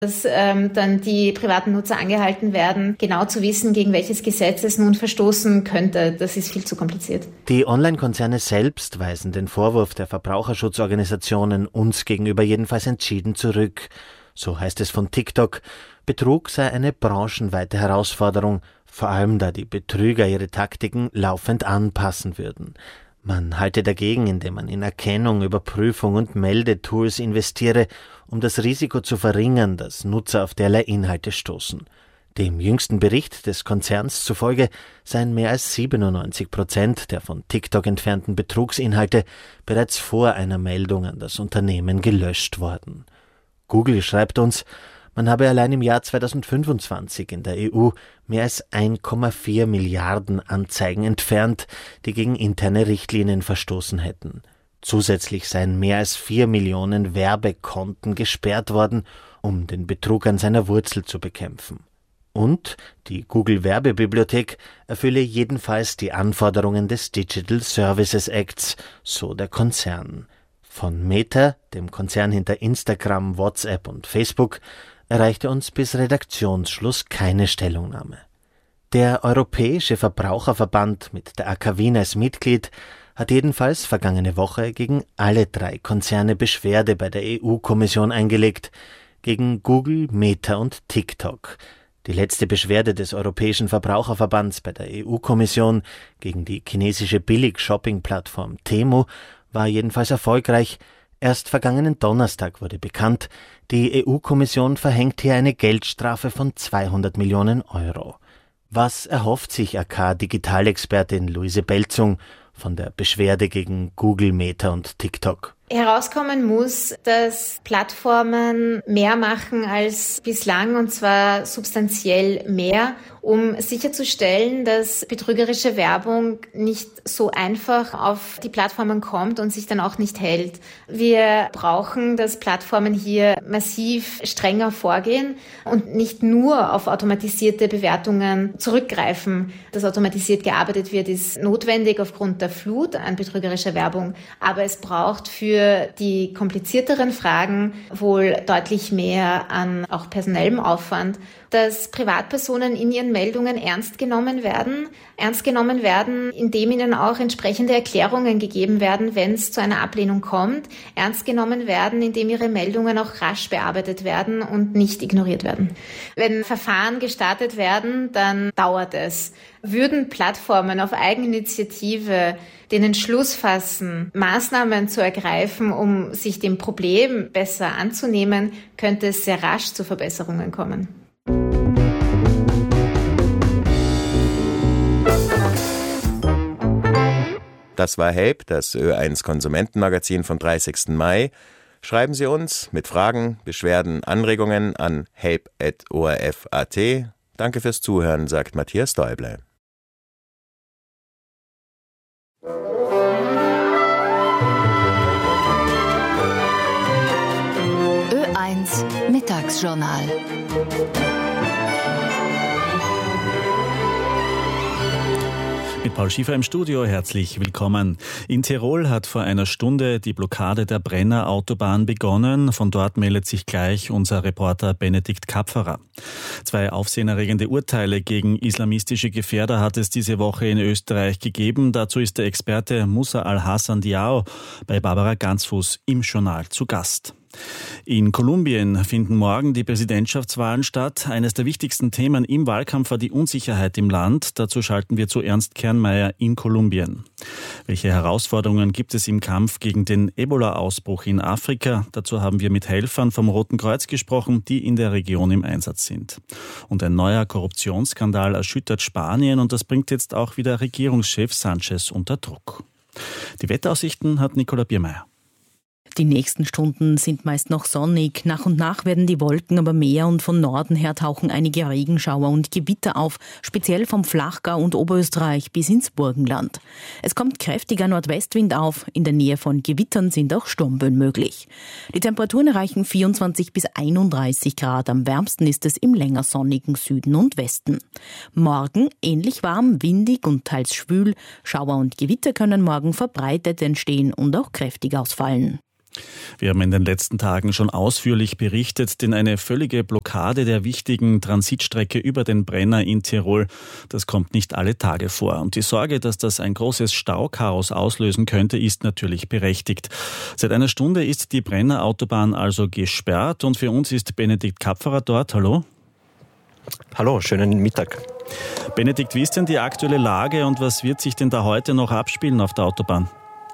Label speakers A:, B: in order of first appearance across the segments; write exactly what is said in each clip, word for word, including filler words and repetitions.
A: dass ähm, dann die privaten Nutzer angehalten werden, genau zu wissen, gegen welches Gesetz es nun verstoßen könnte. Das ist viel zu kompliziert.
B: Die Online-Konzerne selbst weisen den Vorwurf der Verbraucherschutzorganisationen uns gegenüber jedenfalls entschieden zurück. So heißt es von TikTok, Betrug sei eine branchenweite Herausforderung, vor allem da die Betrüger ihre Taktiken laufend anpassen würden. Man halte dagegen, indem man in Erkennung, Überprüfung und Meldetools investiere, um das Risiko zu verringern, dass Nutzer auf derlei Inhalte stoßen. Dem jüngsten Bericht des Konzerns zufolge seien mehr als siebenundneunzig Prozent der von TikTok entfernten Betrugsinhalte bereits vor einer Meldung an das Unternehmen gelöscht worden. Google schreibt uns, man habe allein im Jahr zweitausendfünfundzwanzig in der E U mehr als ein Komma vier Milliarden Anzeigen entfernt, die gegen interne Richtlinien verstoßen hätten. Zusätzlich seien mehr als vier Millionen Werbekonten gesperrt worden, um den Betrug an seiner Wurzel zu bekämpfen. Und die Google-Werbebibliothek erfülle jedenfalls die Anforderungen des Digital Services Acts, so der Konzern. Von Meta, dem Konzern hinter Instagram, WhatsApp und Facebook, erreichte uns bis Redaktionsschluss keine Stellungnahme. Der Europäische Verbraucherverband mit der A K Wien als Mitglied hat jedenfalls vergangene Woche gegen alle drei Konzerne Beschwerde bei der E U-Kommission eingelegt, gegen Google, Meta und TikTok. Die letzte Beschwerde des Europäischen Verbraucherverbands bei der E U-Kommission gegen die chinesische Billig-Shopping-Plattform Temu war jedenfalls erfolgreich. Erst vergangenen Donnerstag wurde bekannt, die E U-Kommission verhängt hier eine Geldstrafe von zweihundert Millionen Euro. Was erhofft sich A K-Digitalexpertin Luise Belzung von der Beschwerde gegen Google, Meta und TikTok?
A: Herauskommen muss, dass Plattformen mehr machen als bislang, und zwar substanziell mehr, um sicherzustellen, dass betrügerische Werbung nicht so einfach auf die Plattformen kommt und sich dann auch nicht hält. Wir brauchen, dass Plattformen hier massiv strenger vorgehen und nicht nur auf automatisierte Bewertungen zurückgreifen. Dass automatisiert gearbeitet wird, ist notwendig aufgrund der Flut an betrügerischer Werbung, aber es braucht für die komplizierteren Fragen wohl deutlich mehr an auch personellem Aufwand, dass Privatpersonen in ihren Meldungen ernst genommen werden, ernst genommen werden, indem ihnen auch entsprechende Erklärungen gegeben werden, wenn es zu einer Ablehnung kommt, ernst genommen werden, indem ihre Meldungen auch rasch bearbeitet werden und nicht ignoriert werden. Wenn Verfahren gestartet werden, dann dauert es. Würden Plattformen auf Eigeninitiative den Entschluss fassen, Maßnahmen zu ergreifen, um sich dem Problem besser anzunehmen, könnte es sehr rasch zu Verbesserungen kommen.
C: Das war Help, das Ö eins Konsumentenmagazin vom dreißigsten Mai. Schreiben Sie uns mit Fragen, Beschwerden, Anregungen an help at o r f punkt a t. Danke fürs Zuhören, sagt Matthias Däuble.
D: Ö eins Mittagsjournal.
E: Mit Paul Schiefer im Studio, herzlich willkommen. In Tirol hat vor einer Stunde die Blockade der Brenner Autobahn begonnen. Von dort meldet sich gleich unser Reporter Benedikt Kapferer. Zwei aufsehenerregende Urteile gegen islamistische Gefährder hat es diese Woche in Österreich gegeben. Dazu ist der Experte Musa Al-Hassan Diao bei Barbara Ganzfuß im Journal zu Gast. In Kolumbien finden morgen die Präsidentschaftswahlen statt. Eines der wichtigsten Themen im Wahlkampf war die Unsicherheit im Land. Dazu schalten wir zu Ernst Kernmeier in Kolumbien. Welche Herausforderungen gibt es im Kampf gegen den Ebola-Ausbruch in Afrika? Dazu haben wir mit Helfern vom Roten Kreuz gesprochen, die in der Region im Einsatz sind. Und ein neuer Korruptionsskandal erschüttert Spanien und das bringt jetzt auch wieder Regierungschef Sanchez unter Druck. Die Wetteraussichten hat Nicola Biermeier.
F: Die nächsten Stunden sind meist noch sonnig. Nach und nach werden die Wolken aber mehr und von Norden her tauchen einige Regenschauer und Gewitter auf, speziell vom Flachgau und Oberösterreich bis ins Burgenland. Es kommt kräftiger Nordwestwind auf. In der Nähe von Gewittern sind auch Sturmböen möglich. Die Temperaturen erreichen vierundzwanzig bis einunddreißig Grad. Am wärmsten ist es im länger sonnigen Süden und Westen. Morgen ähnlich warm, windig und teils schwül. Schauer und Gewitter können morgen verbreitet entstehen und auch kräftig ausfallen.
E: Wir haben in den letzten Tagen schon ausführlich berichtet, denn eine völlige Blockade der wichtigen Transitstrecke über den Brenner in Tirol, das kommt nicht alle Tage vor. Und die Sorge, dass das ein großes Stauchaos auslösen könnte, ist natürlich berechtigt. Seit einer Stunde ist die Brenner Autobahn also gesperrt und für uns ist Benedikt Kapferer dort. Hallo.
G: Hallo, schönen Mittag.
E: Benedikt, wie ist denn die aktuelle Lage und was wird sich denn da heute noch abspielen auf der Autobahn?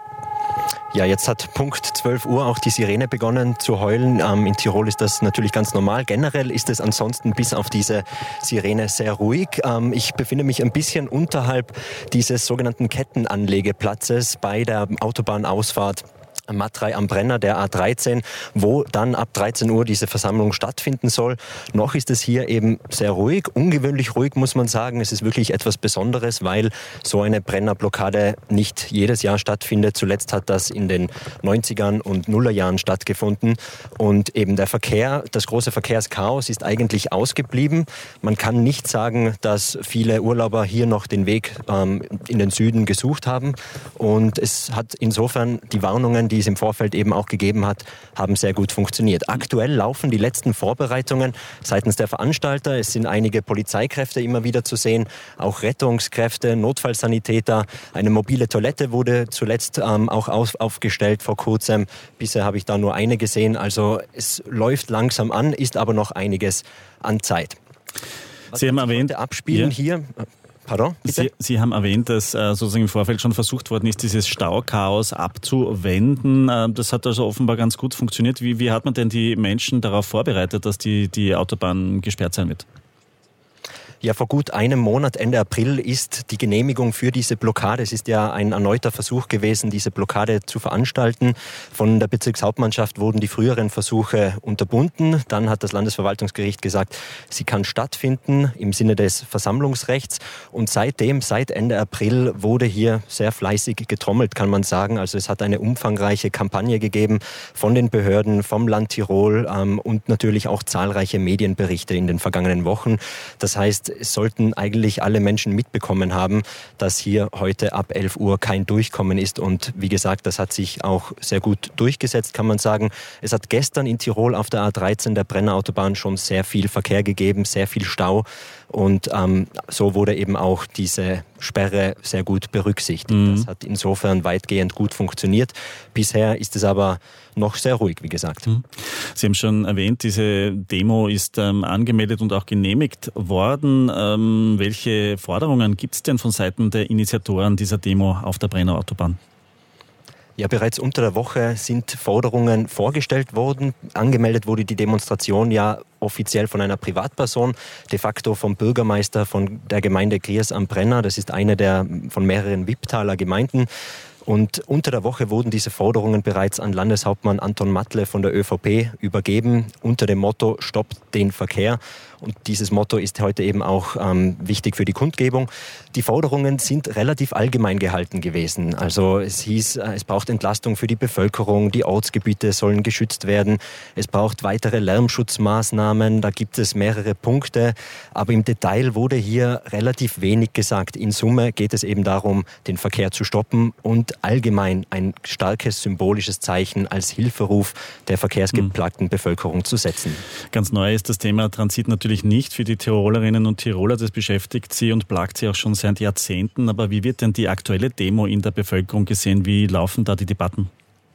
G: Ja, jetzt hat Punkt zwölf Uhr auch die Sirene begonnen zu heulen. Ähm, in Tirol ist das natürlich ganz normal. Generell ist es ansonsten bis auf diese Sirene sehr ruhig. Ähm, ich befinde mich ein bisschen unterhalb dieses sogenannten Kettenanlegeplatzes bei der Autobahnausfahrt Matrei am Brenner, der A dreizehn, wo dann ab dreizehn Uhr diese Versammlung stattfinden soll. Noch ist es hier eben sehr ruhig, ungewöhnlich ruhig muss man sagen. Es ist wirklich etwas Besonderes, weil so eine Brennerblockade nicht jedes Jahr stattfindet. Zuletzt hat das in den neunzigern und Nullerjahren stattgefunden. Und eben der Verkehr, das große Verkehrschaos ist eigentlich ausgeblieben. Man kann nicht sagen, dass viele Urlauber hier noch den Weg ähm, in den Süden gesucht haben. Und es hat insofern die Warnungen, die die es im Vorfeld eben auch gegeben hat, haben sehr gut funktioniert. Aktuell laufen die letzten Vorbereitungen seitens der Veranstalter. Es sind einige Polizeikräfte immer wieder zu sehen, auch Rettungskräfte, Notfallsanitäter. Eine mobile Toilette wurde zuletzt ähm, auch auf, aufgestellt vor kurzem. Bisher habe ich da nur eine gesehen. Also es läuft langsam an, ist aber noch einiges an Zeit. Was
E: Sie haben erwähnt,
G: abspielen ja. hier... Pardon,
E: Sie, Sie haben erwähnt, dass äh, sozusagen im Vorfeld schon versucht worden ist, dieses Stauchaos abzuwenden. Äh, das hat also offenbar ganz gut funktioniert. Wie, wie hat man denn die Menschen darauf vorbereitet, dass die, die Autobahn gesperrt sein wird?
G: Ja, vor gut einem Monat, Ende April, ist die Genehmigung für diese Blockade. Es ist ja ein erneuter Versuch gewesen, diese Blockade zu veranstalten. Von der Bezirkshauptmannschaft wurden die früheren Versuche unterbunden. Dann hat das Landesverwaltungsgericht gesagt, sie kann stattfinden im Sinne des Versammlungsrechts. Und seitdem, seit Ende April, wurde hier sehr fleißig getrommelt, kann man sagen. Also es hat eine umfangreiche Kampagne gegeben von den Behörden, vom Land Tirol ähm, und natürlich auch zahlreiche Medienberichte in den vergangenen Wochen. Das heißt, es sollten eigentlich alle Menschen mitbekommen haben, dass hier heute ab elf Uhr kein Durchkommen ist. Und wie gesagt, das hat sich auch sehr gut durchgesetzt, kann man sagen. Es hat gestern in Tirol auf der A dreizehn, der Brennerautobahn, schon sehr viel Verkehr gegeben, sehr viel Stau. Und ähm, so wurde eben auch diese Sperre sehr gut berücksichtigt. Mhm. Das hat insofern weitgehend gut funktioniert. Bisher ist es aber noch sehr ruhig, wie gesagt.
E: Mhm. Sie haben schon erwähnt, diese Demo ist ähm, angemeldet und auch genehmigt worden. Ähm, welche Forderungen gibt es denn von Seiten der Initiatoren dieser Demo auf der Brennerautobahn?
G: Ja, bereits unter der Woche sind Forderungen vorgestellt worden. Angemeldet wurde die Demonstration ja offiziell von einer Privatperson, de facto vom Bürgermeister von der Gemeinde Griers am Brenner. Das ist eine der von mehreren Wipptaler Gemeinden. Und unter der Woche wurden diese Forderungen bereits an Landeshauptmann Anton Matle von der ÖVP übergeben, unter dem Motto Stoppt den Verkehr. Und dieses Motto ist heute eben auch ähm, wichtig für die Kundgebung. Die Forderungen sind relativ allgemein gehalten gewesen. Also es hieß, äh, es braucht Entlastung für die Bevölkerung, die Ortsgebiete sollen geschützt werden, es braucht weitere Lärmschutzmaßnahmen, da gibt es mehrere Punkte. Aber im Detail wurde hier relativ wenig gesagt. In Summe geht es eben darum, den Verkehr zu stoppen und allgemein ein starkes symbolisches Zeichen als Hilferuf der verkehrsgeplagten mhm. Bevölkerung zu setzen.
E: Ganz neu ist das Thema Transit natürlich nicht für die Tirolerinnen und Tiroler. Das beschäftigt sie und plagt sie auch schon seit Jahrzehnten. Aber wie wird denn die aktuelle Demo in der Bevölkerung gesehen? Wie laufen da die Debatten?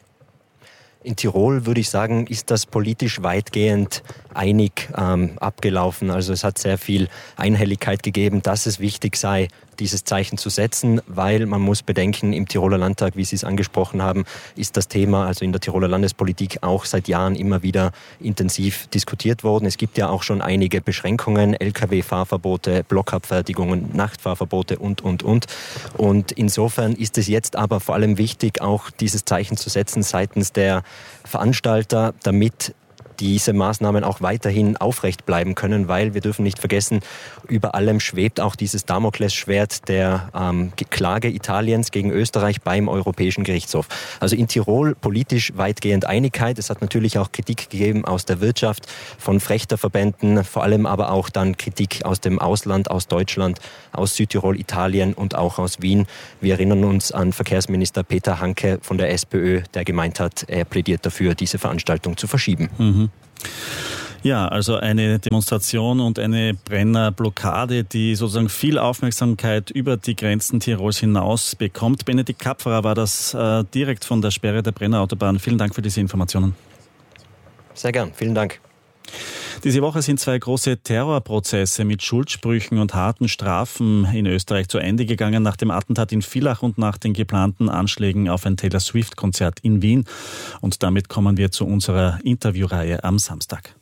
G: In Tirol, würde ich sagen, ist das politisch weitgehend einig ähm, abgelaufen. Also es hat sehr viel Einhelligkeit gegeben, dass es wichtig sei, dieses Zeichen zu setzen, weil man muss bedenken, im Tiroler Landtag, wie Sie es angesprochen haben, ist das Thema, also in der Tiroler Landespolitik, auch seit Jahren immer wieder intensiv diskutiert worden. Es gibt ja auch schon einige Beschränkungen, L K W-Fahrverbote, Blockabfertigungen, Nachtfahrverbote und, und, und. Und insofern ist es jetzt aber vor allem wichtig, auch dieses Zeichen zu setzen seitens der Veranstalter, damit diese Maßnahmen auch weiterhin aufrecht bleiben können, weil wir dürfen nicht vergessen, über allem schwebt auch dieses Damoklesschwert der ähm, Klage Italiens gegen Österreich beim Europäischen Gerichtshof. Also in Tirol politisch weitgehend Einigkeit. Es hat natürlich auch Kritik gegeben aus der Wirtschaft, von Frächterverbänden, vor allem aber auch dann Kritik aus dem Ausland, aus Deutschland, aus Südtirol, Italien und auch aus Wien. Wir erinnern uns an Verkehrsminister Peter Hanke von der SPÖ, der gemeint hat, er plädiert dafür, diese Veranstaltung zu verschieben.
E: Mhm. Ja, also eine Demonstration und eine Brennerblockade, die sozusagen viel Aufmerksamkeit über die Grenzen Tirols hinaus bekommt. Benedikt Kapferer war das äh, direkt von der Sperre der Brennerautobahn. Vielen Dank für diese Informationen.
G: Sehr gern, vielen Dank.
E: Diese Woche sind zwei große Terrorprozesse mit Schuldsprüchen und harten Strafen in Österreich zu Ende gegangen, nach dem Attentat in Villach und nach den geplanten Anschlägen auf ein Taylor Swift-Konzert in Wien. Und damit kommen wir zu unserer Interviewreihe am Samstag.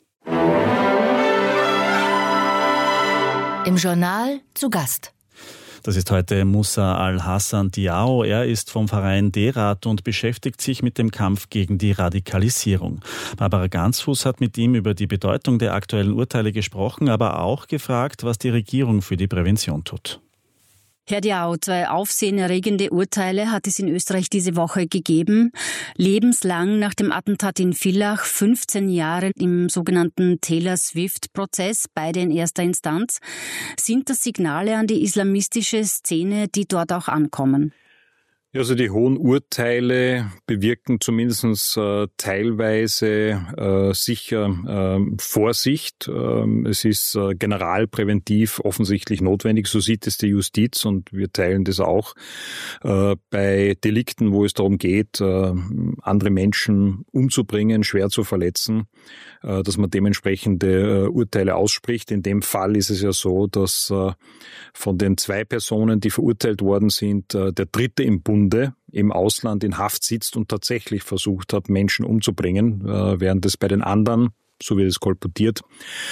D: Im Journal zu Gast.
E: Das ist heute Musa Al-Hassan Diao. Er ist vom Verein D-Rat und beschäftigt sich mit dem Kampf gegen die Radikalisierung. Barbara Gansfuß hat mit ihm über die Bedeutung der aktuellen Urteile gesprochen, aber auch gefragt, was die Regierung für die Prävention tut.
H: Herr Diao, zwei aufsehenerregende Urteile hat es in Österreich diese Woche gegeben. Lebenslang nach dem Attentat in Villach, fünfzehn Jahre im sogenannten Taylor Swift-Prozess, beide in erster Instanz. Sind das Signale an die islamistische Szene, die dort auch ankommen?
I: Also die hohen Urteile bewirken zumindest äh, teilweise äh, sicher äh, Vorsicht. Äh, es ist äh, generalpräventiv offensichtlich notwendig, so sieht es die Justiz und wir teilen das auch. Äh, bei Delikten, wo es darum geht, äh, andere Menschen umzubringen, schwer zu verletzen, äh, dass man dementsprechende äh, Urteile ausspricht. In dem Fall ist es ja so, dass äh, von den zwei Personen, die verurteilt worden sind, äh, der dritte im Bund im Ausland in Haft sitzt und tatsächlich versucht hat, Menschen umzubringen, während es bei den anderen, so wird es kolportiert,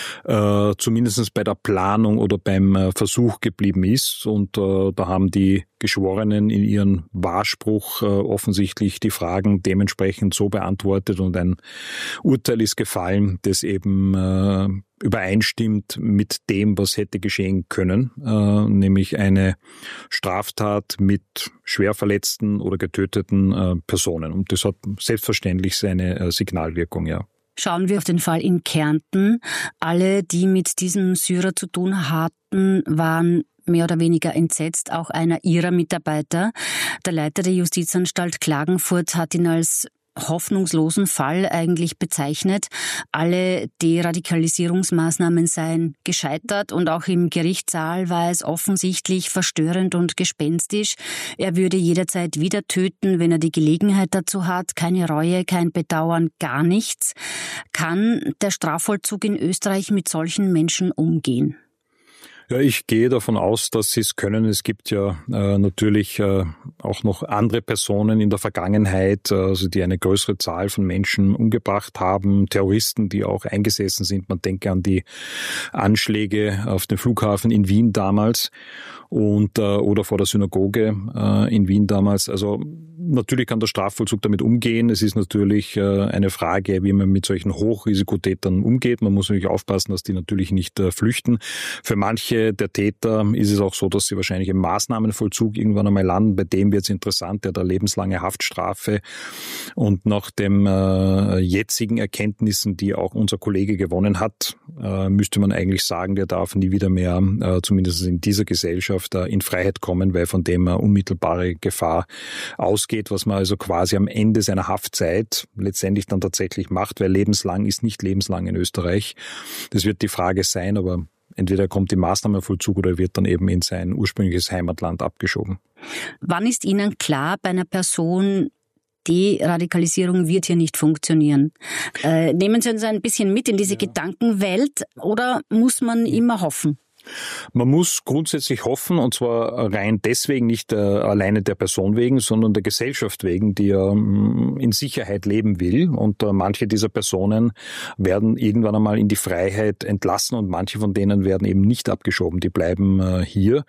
I: äh, zumindest bei der Planung oder beim äh, Versuch geblieben ist. Und äh, da haben die Geschworenen in ihren Wahrspruch äh, offensichtlich die Fragen dementsprechend so beantwortet und ein Urteil ist gefallen, das eben äh, übereinstimmt mit dem, was hätte geschehen können, äh, nämlich eine Straftat mit schwer verletzten oder getöteten äh, Personen. Und das hat selbstverständlich seine äh, Signalwirkung, ja.
H: Schauen wir auf den Fall in Kärnten. Alle, die mit diesem Syrer zu tun hatten, waren mehr oder weniger entsetzt, auch einer ihrer Mitarbeiter. Der Leiter der Justizanstalt Klagenfurt hat ihn als hoffnungslosen Fall eigentlich bezeichnet. Alle Deradikalisierungsmaßnahmen seien gescheitert und auch im Gerichtssaal war es offensichtlich verstörend und gespenstisch. Er würde jederzeit wieder töten, wenn er die Gelegenheit dazu hat. Keine Reue, kein Bedauern, gar nichts. Kann der Strafvollzug in Österreich mit solchen Menschen umgehen?
I: Ja, ich gehe davon aus, dass sie es können. Es gibt ja äh, natürlich äh, auch noch andere Personen in der Vergangenheit, äh, also die eine größere Zahl von Menschen umgebracht haben, Terroristen, die auch eingesessen sind. Man denke an die Anschläge auf den Flughafen in Wien damals und äh, oder vor der Synagoge äh, in Wien damals. Also natürlich kann der Strafvollzug damit umgehen. Es ist natürlich äh, eine Frage, wie man mit solchen Hochrisikotätern umgeht. Man muss natürlich aufpassen, dass die natürlich nicht äh, flüchten. Für manche der Täter ist es auch so, dass sie wahrscheinlich im Maßnahmenvollzug irgendwann einmal landen. Bei dem wird es interessant, der hat eine lebenslange Haftstrafe. Und nach den äh, jetzigen Erkenntnissen, die auch unser Kollege gewonnen hat, äh, müsste man eigentlich sagen, der darf nie wieder mehr, äh, zumindest in dieser Gesellschaft, äh, in Freiheit kommen, weil von dem äh, unmittelbare Gefahr ausgeht, was man also quasi am Ende seiner Haftzeit letztendlich dann tatsächlich macht, weil lebenslang ist nicht lebenslang in Österreich. Das wird die Frage sein, aber entweder kommt im Maßnahmenvollzug oder wird dann eben in sein ursprüngliches Heimatland abgeschoben.
H: Wann ist Ihnen klar bei einer Person, die Radikalisierung wird hier nicht funktionieren? Äh, nehmen Sie uns ein bisschen mit in diese ja. Gedankenwelt oder muss man immer hoffen?
I: Man muss grundsätzlich hoffen, und zwar rein deswegen, nicht äh, alleine der Person wegen, sondern der Gesellschaft wegen, die ja ähm, in Sicherheit leben will. Und äh, manche dieser Personen werden irgendwann einmal in die Freiheit entlassen und manche von denen werden eben nicht abgeschoben, die bleiben äh, hier.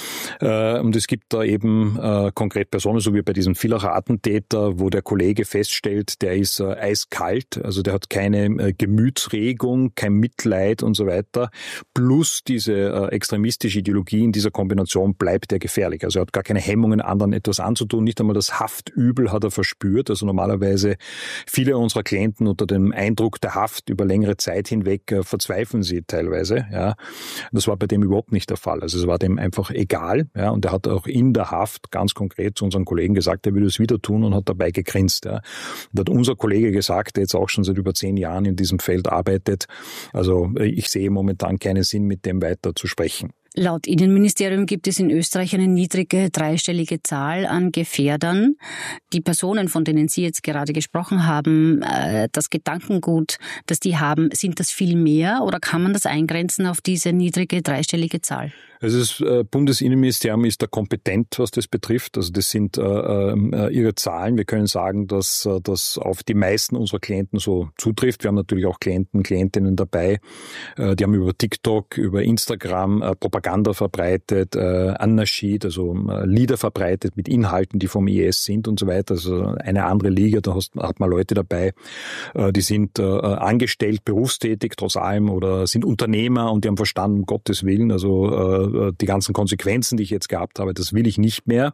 I: Äh, und es gibt da eben äh, konkret Personen, so wie bei diesem Villacher Attentäter, wo der Kollege feststellt, der ist äh, eiskalt, also der hat keine äh, Gemütsregung, kein Mitleid und so weiter, plus diese extremistische Ideologie in dieser Kombination bleibt er gefährlich. Also er hat gar keine Hemmungen, anderen etwas anzutun. Nicht einmal das Haftübel hat er verspürt. Also normalerweise viele unserer Klienten unter dem Eindruck der Haft über längere Zeit hinweg äh, verzweifeln sie teilweise. Ja, das war bei dem überhaupt nicht der Fall. Also es war dem einfach egal. Ja, und er hat auch in der Haft ganz konkret zu unseren Kollegen gesagt, er würde es wieder tun und hat dabei gegrinst. Ja. Da hat unser Kollege gesagt, der jetzt auch schon seit über zehn Jahren in diesem Feld arbeitet. Also ich sehe momentan keinen Sinn, mit dem weiter zu sprechen.
H: Laut Innenministerium gibt es in Österreich eine niedrige dreistellige Zahl an Gefährdern. Die Personen, von denen Sie jetzt gerade gesprochen haben, das Gedankengut, das die haben, sind das viel mehr oder kann man das eingrenzen auf diese niedrige dreistellige Zahl?
I: Also das äh, Bundesinnenministerium ist da kompetent, was das betrifft. Also das sind äh, äh, ihre Zahlen. Wir können sagen, dass äh, das auf die meisten unserer Klienten so zutrifft. Wir haben natürlich auch Klienten, Klientinnen dabei, äh, die haben über TikTok, über Instagram äh, Propaganda verbreitet, äh, Annaschid, also äh, Lieder verbreitet mit Inhalten, die vom I S sind und so weiter. Also eine andere Liga, da hast, hat man Leute dabei, äh, die sind äh, angestellt, berufstätig trotz allem oder sind Unternehmer und die haben verstanden, um Gottes Willen, also äh, die ganzen Konsequenzen, die ich jetzt gehabt habe, das will ich nicht mehr.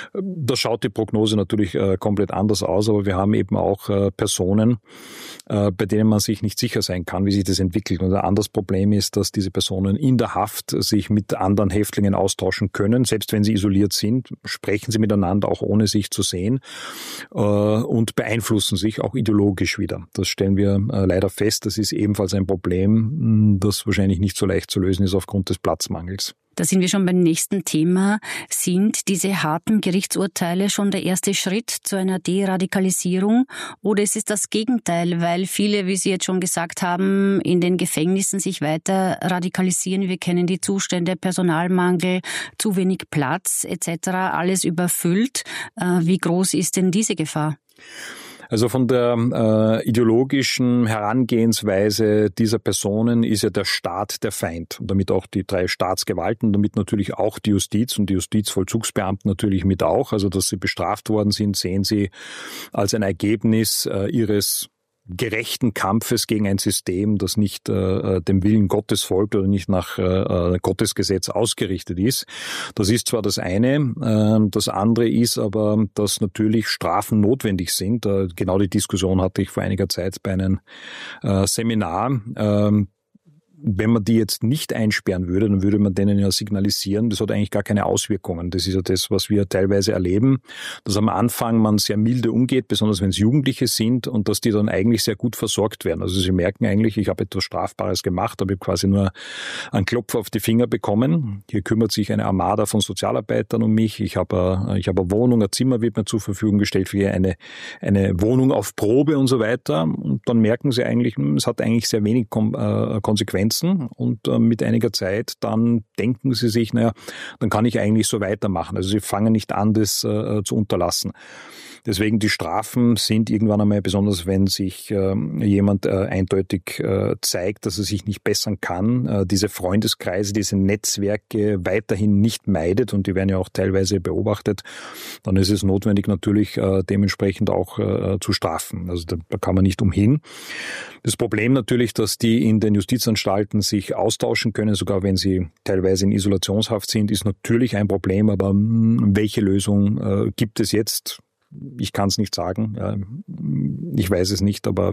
I: Da schaut die Prognose natürlich äh, komplett anders aus, aber wir haben eben auch äh, Personen, äh, bei denen man sich nicht sicher sein kann, wie sich das entwickelt. Und ein anderes Problem ist, dass diese Personen in der Haft sich mit anderen Häftlingen austauschen können, selbst wenn sie isoliert sind, sprechen sie miteinander, auch ohne sich zu sehen, äh, und beeinflussen sich auch ideologisch wieder. Das stellen wir äh, leider fest. Das ist ebenfalls ein Problem, das wahrscheinlich nicht so leicht zu lösen ist aufgrund des Platzmangels.
H: Da sind wir schon beim nächsten Thema. Sind diese harten Gerichtsurteile schon der erste Schritt zu einer Deradikalisierung? Oder ist es das Gegenteil, weil viele, wie Sie jetzt schon gesagt haben, in den Gefängnissen sich weiter radikalisieren? Wir kennen die Zustände, Personalmangel, zu wenig Platz et cetera, alles überfüllt. Wie groß ist denn diese Gefahr?
I: Also von der äh, ideologischen Herangehensweise dieser Personen ist ja der Staat der Feind und damit auch die drei Staatsgewalten, damit natürlich auch die Justiz und die Justizvollzugsbeamten natürlich mit auch. Also dass sie bestraft worden sind, sehen sie als ein Ergebnis äh, ihres gerechten Kampfes gegen ein System, das nicht äh, dem Willen Gottes folgt oder nicht nach äh, Gottes Gesetz ausgerichtet ist. Das ist zwar das eine, äh, das andere ist aber, dass natürlich Strafen notwendig sind. Äh, genau die Diskussion hatte ich vor einiger Zeit bei einem äh, Seminar. Äh, Wenn man die jetzt nicht einsperren würde, dann würde man denen ja signalisieren, das hat eigentlich gar keine Auswirkungen. Das ist ja das, was wir teilweise erleben, dass am Anfang man sehr milde umgeht, besonders wenn es Jugendliche sind und dass die dann eigentlich sehr gut versorgt werden. Also sie merken eigentlich, ich habe etwas Strafbares gemacht, aber ich habe quasi nur einen Klopf auf die Finger bekommen. Hier kümmert sich eine Armada von Sozialarbeitern um mich. Ich habe, ich habe eine Wohnung, ein Zimmer wird mir zur Verfügung gestellt für eine, eine Wohnung auf Probe und so weiter. Und dann merken sie eigentlich, es hat eigentlich sehr wenig Konsequenzen. Und äh, mit einiger Zeit dann denken sie sich, naja, dann kann ich eigentlich so weitermachen. Also sie fangen nicht an, das äh, zu unterlassen. Deswegen die Strafen sind irgendwann einmal, besonders wenn sich äh, jemand äh, eindeutig äh, zeigt, dass er sich nicht bessern kann, äh, diese Freundeskreise, diese Netzwerke weiterhin nicht meidet und die werden ja auch teilweise beobachtet, dann ist es notwendig natürlich äh, dementsprechend auch äh, zu strafen. Also da, da kann man nicht umhin. Das Problem natürlich, dass die in den Justizanstalten sich austauschen können, sogar wenn sie teilweise in Isolationshaft sind, ist natürlich ein Problem, aber mh, welche Lösung äh, gibt es jetzt? Ich kann es nicht sagen, ich weiß es nicht, aber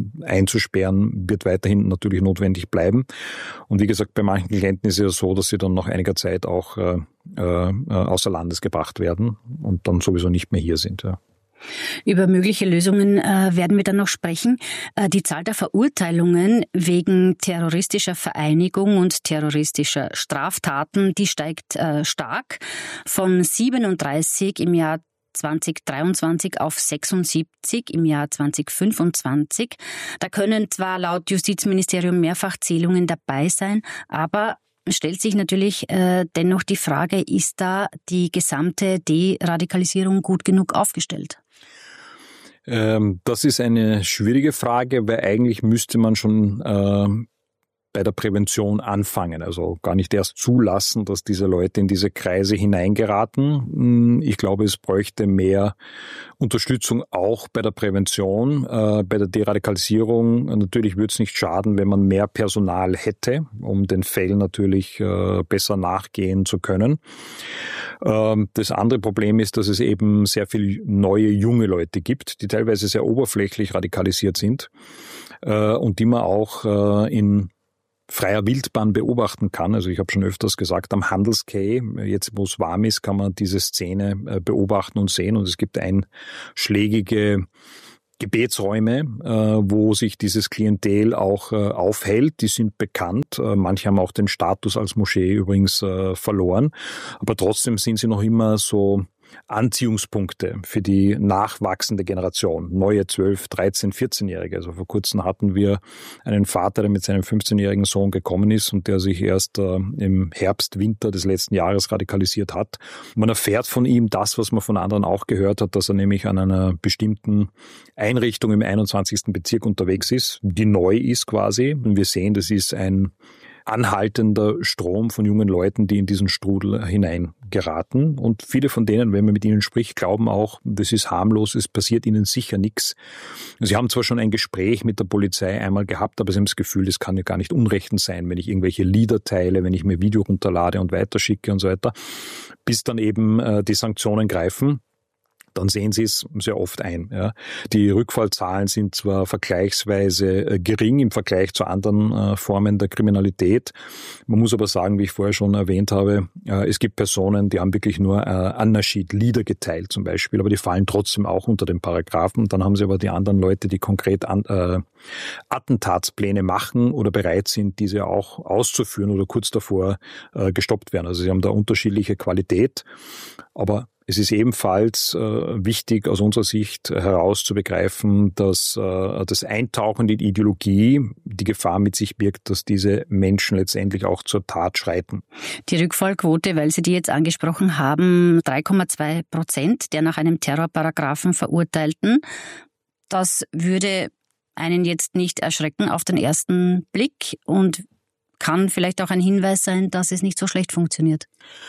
I: einzusperren wird weiterhin natürlich notwendig bleiben. Und wie gesagt, bei manchen Klienten ist es ja so, dass sie dann nach einiger Zeit auch äh, äh, außer Landes gebracht werden und dann sowieso nicht mehr hier sind. Ja.
H: Über mögliche Lösungen äh, werden wir dann noch sprechen. Äh, die Zahl der Verurteilungen wegen terroristischer Vereinigung und terroristischer Straftaten, die steigt äh, stark von siebenunddreißig im Jahr zweitausenddreiundzwanzig auf sechsundsiebzig im Jahr zweitausendfünfundzwanzig. Da können zwar laut Justizministerium Mehrfachzählungen dabei sein, aber stellt sich natürlich äh, dennoch die Frage, ist da die gesamte Deradikalisierung gut genug aufgestellt?
I: Ähm, das ist eine schwierige Frage, weil eigentlich müsste man schon äh, bei der Prävention anfangen, also gar nicht erst zulassen, dass diese Leute in diese Kreise hineingeraten. Ich glaube, es bräuchte mehr Unterstützung auch bei der Prävention, äh, bei der Deradikalisierung. Natürlich würde es nicht schaden, wenn man mehr Personal hätte, um den Fällen natürlich äh, besser nachgehen zu können. Ähm, das andere Problem ist, dass es eben sehr viele neue, junge Leute gibt, die teilweise sehr oberflächlich radikalisiert sind äh, und die man auch äh, in freier Wildbahn beobachten kann. Also ich habe schon öfters gesagt, am Handelskay, jetzt wo es warm ist, kann man diese Szene beobachten und sehen. Und es gibt einschlägige Gebetsräume, wo sich dieses Klientel auch aufhält. Die sind bekannt. Manche haben auch den Status als Moschee übrigens verloren. Aber trotzdem sind sie noch immer so Anziehungspunkte für die nachwachsende Generation, neue zwölf-, dreizehn-, vierzehnjährige. Also vor kurzem hatten wir einen Vater, der mit seinem fünfzehnjährigen Sohn gekommen ist und der sich erst äh, im Herbst, Winter des letzten Jahres radikalisiert hat. Man erfährt von ihm das, was man von anderen auch gehört hat, dass er nämlich an einer bestimmten Einrichtung im einundzwanzigsten Bezirk unterwegs ist, die neu ist quasi. Und wir sehen, das ist ein anhaltender Strom von jungen Leuten, die in diesen Strudel hineingeraten. Und viele von denen, wenn man mit ihnen spricht, glauben auch, das ist harmlos, es passiert ihnen sicher nichts. Sie haben zwar schon ein Gespräch mit der Polizei einmal gehabt, aber sie haben das Gefühl, das kann ja gar nicht unrechtens sein, wenn ich irgendwelche Lieder teile, wenn ich mir Video runterlade und weiterschicke und so weiter, bis dann eben äh, die Sanktionen greifen. Dann sehen Sie es sehr oft ein. Ja. Die Rückfallzahlen sind zwar vergleichsweise gering im Vergleich zu anderen äh, Formen der Kriminalität. Man muss aber sagen, wie ich vorher schon erwähnt habe, äh, es gibt Personen, die haben wirklich nur äh, An-Naschid-Lieder geteilt zum Beispiel, aber die fallen trotzdem auch unter den Paragraphen. Dann haben Sie aber die anderen Leute, die konkret an, äh, Attentatspläne machen oder bereit sind, diese auch auszuführen oder kurz davor äh, gestoppt werden. Also Sie haben da unterschiedliche Qualität, aber es ist ebenfalls äh, wichtig, aus unserer Sicht herauszubegreifen, dass äh, das Eintauchen in die Ideologie die Gefahr mit sich birgt, dass diese Menschen letztendlich auch zur Tat schreiten.
H: Die Rückfallquote, weil Sie die jetzt angesprochen haben, drei Komma zwei Prozent der nach einem Terrorparagraphen Verurteilten. Das würde einen jetzt nicht erschrecken auf den ersten Blick und kann vielleicht auch ein Hinweis sein, dass es nicht so schlecht funktioniert.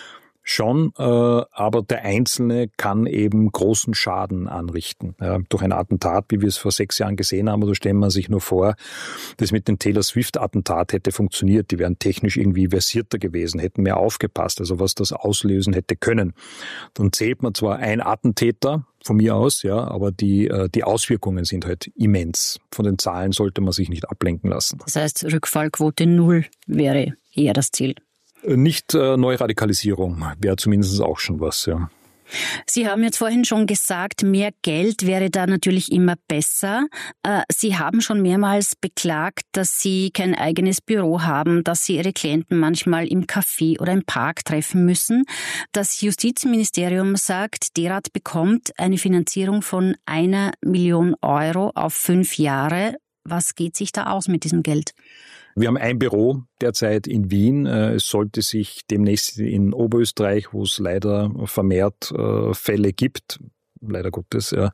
I: Schon, äh, aber der Einzelne kann eben großen Schaden anrichten. Ja, durch ein Attentat, wie wir es vor sechs Jahren gesehen haben, oder stellen wir sich nur vor, das mit dem Taylor Swift-Attentat hätte funktioniert. Die wären technisch irgendwie versierter gewesen, hätten mehr aufgepasst, also was das auslösen hätte können. Dann zählt man zwar ein Attentäter, von mir aus, ja, aber die, die Auswirkungen sind halt immens. Von den Zahlen sollte man sich nicht ablenken lassen.
H: Das heißt, Rückfallquote null wäre eher das Ziel.
I: Nicht äh, Neuradikalisierung wäre zumindest auch schon was, ja.
H: Sie haben jetzt vorhin schon gesagt, mehr Geld wäre da natürlich immer besser. Sie haben schon mehrmals beklagt, dass Sie kein eigenes Büro haben, dass Sie Ihre Klienten manchmal im Café oder im Park treffen müssen. Das Justizministerium sagt, Derad bekommt eine Finanzierung von einer Million Euro auf fünf Jahre. Was geht sich da aus mit diesem Geld?
I: Wir haben ein Büro derzeit in Wien. Es sollte sich demnächst in Oberösterreich, wo es leider vermehrt Fälle gibt, leider Gottes, ja,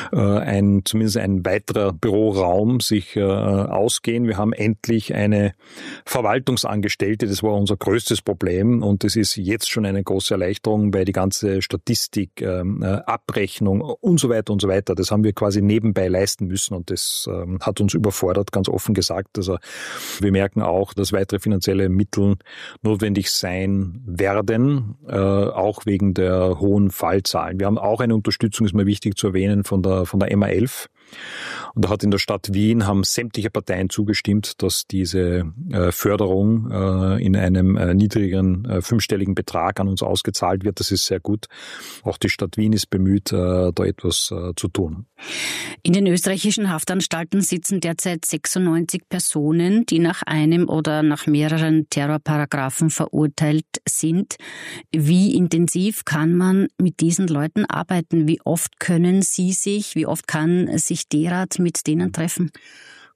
I: ein, zumindest ein weiterer Büroraum sich äh, ausgehen. Wir haben endlich eine Verwaltungsangestellte, das war unser größtes Problem und das ist jetzt schon eine große Erleichterung, weil die ganze Statistik, äh, Abrechnung und so weiter und so weiter, das haben wir quasi nebenbei leisten müssen und das äh, hat uns überfordert, ganz offen gesagt. Also wir merken auch, dass weitere finanzielle Mittel notwendig sein werden, äh, auch wegen der hohen Fallzahlen. Wir haben auch eine Unterstützung, ist mir wichtig zu erwähnen, von der, von der M A elf. Und da hat in der Stadt Wien haben sämtliche Parteien zugestimmt, dass diese äh, Förderung äh, in einem äh, niedrigeren äh, fünfstelligen Betrag an uns ausgezahlt wird. Das ist sehr gut. Auch die Stadt Wien ist bemüht, äh, da etwas äh, zu tun.
H: In den österreichischen Haftanstalten sitzen derzeit sechsundneunzig Personen, die nach einem oder nach mehreren Terrorparagraphen verurteilt sind. Wie intensiv kann man mit diesen Leuten arbeiten? Wie oft können Sie sich, wie oft kann sich Derad mit denen treffen?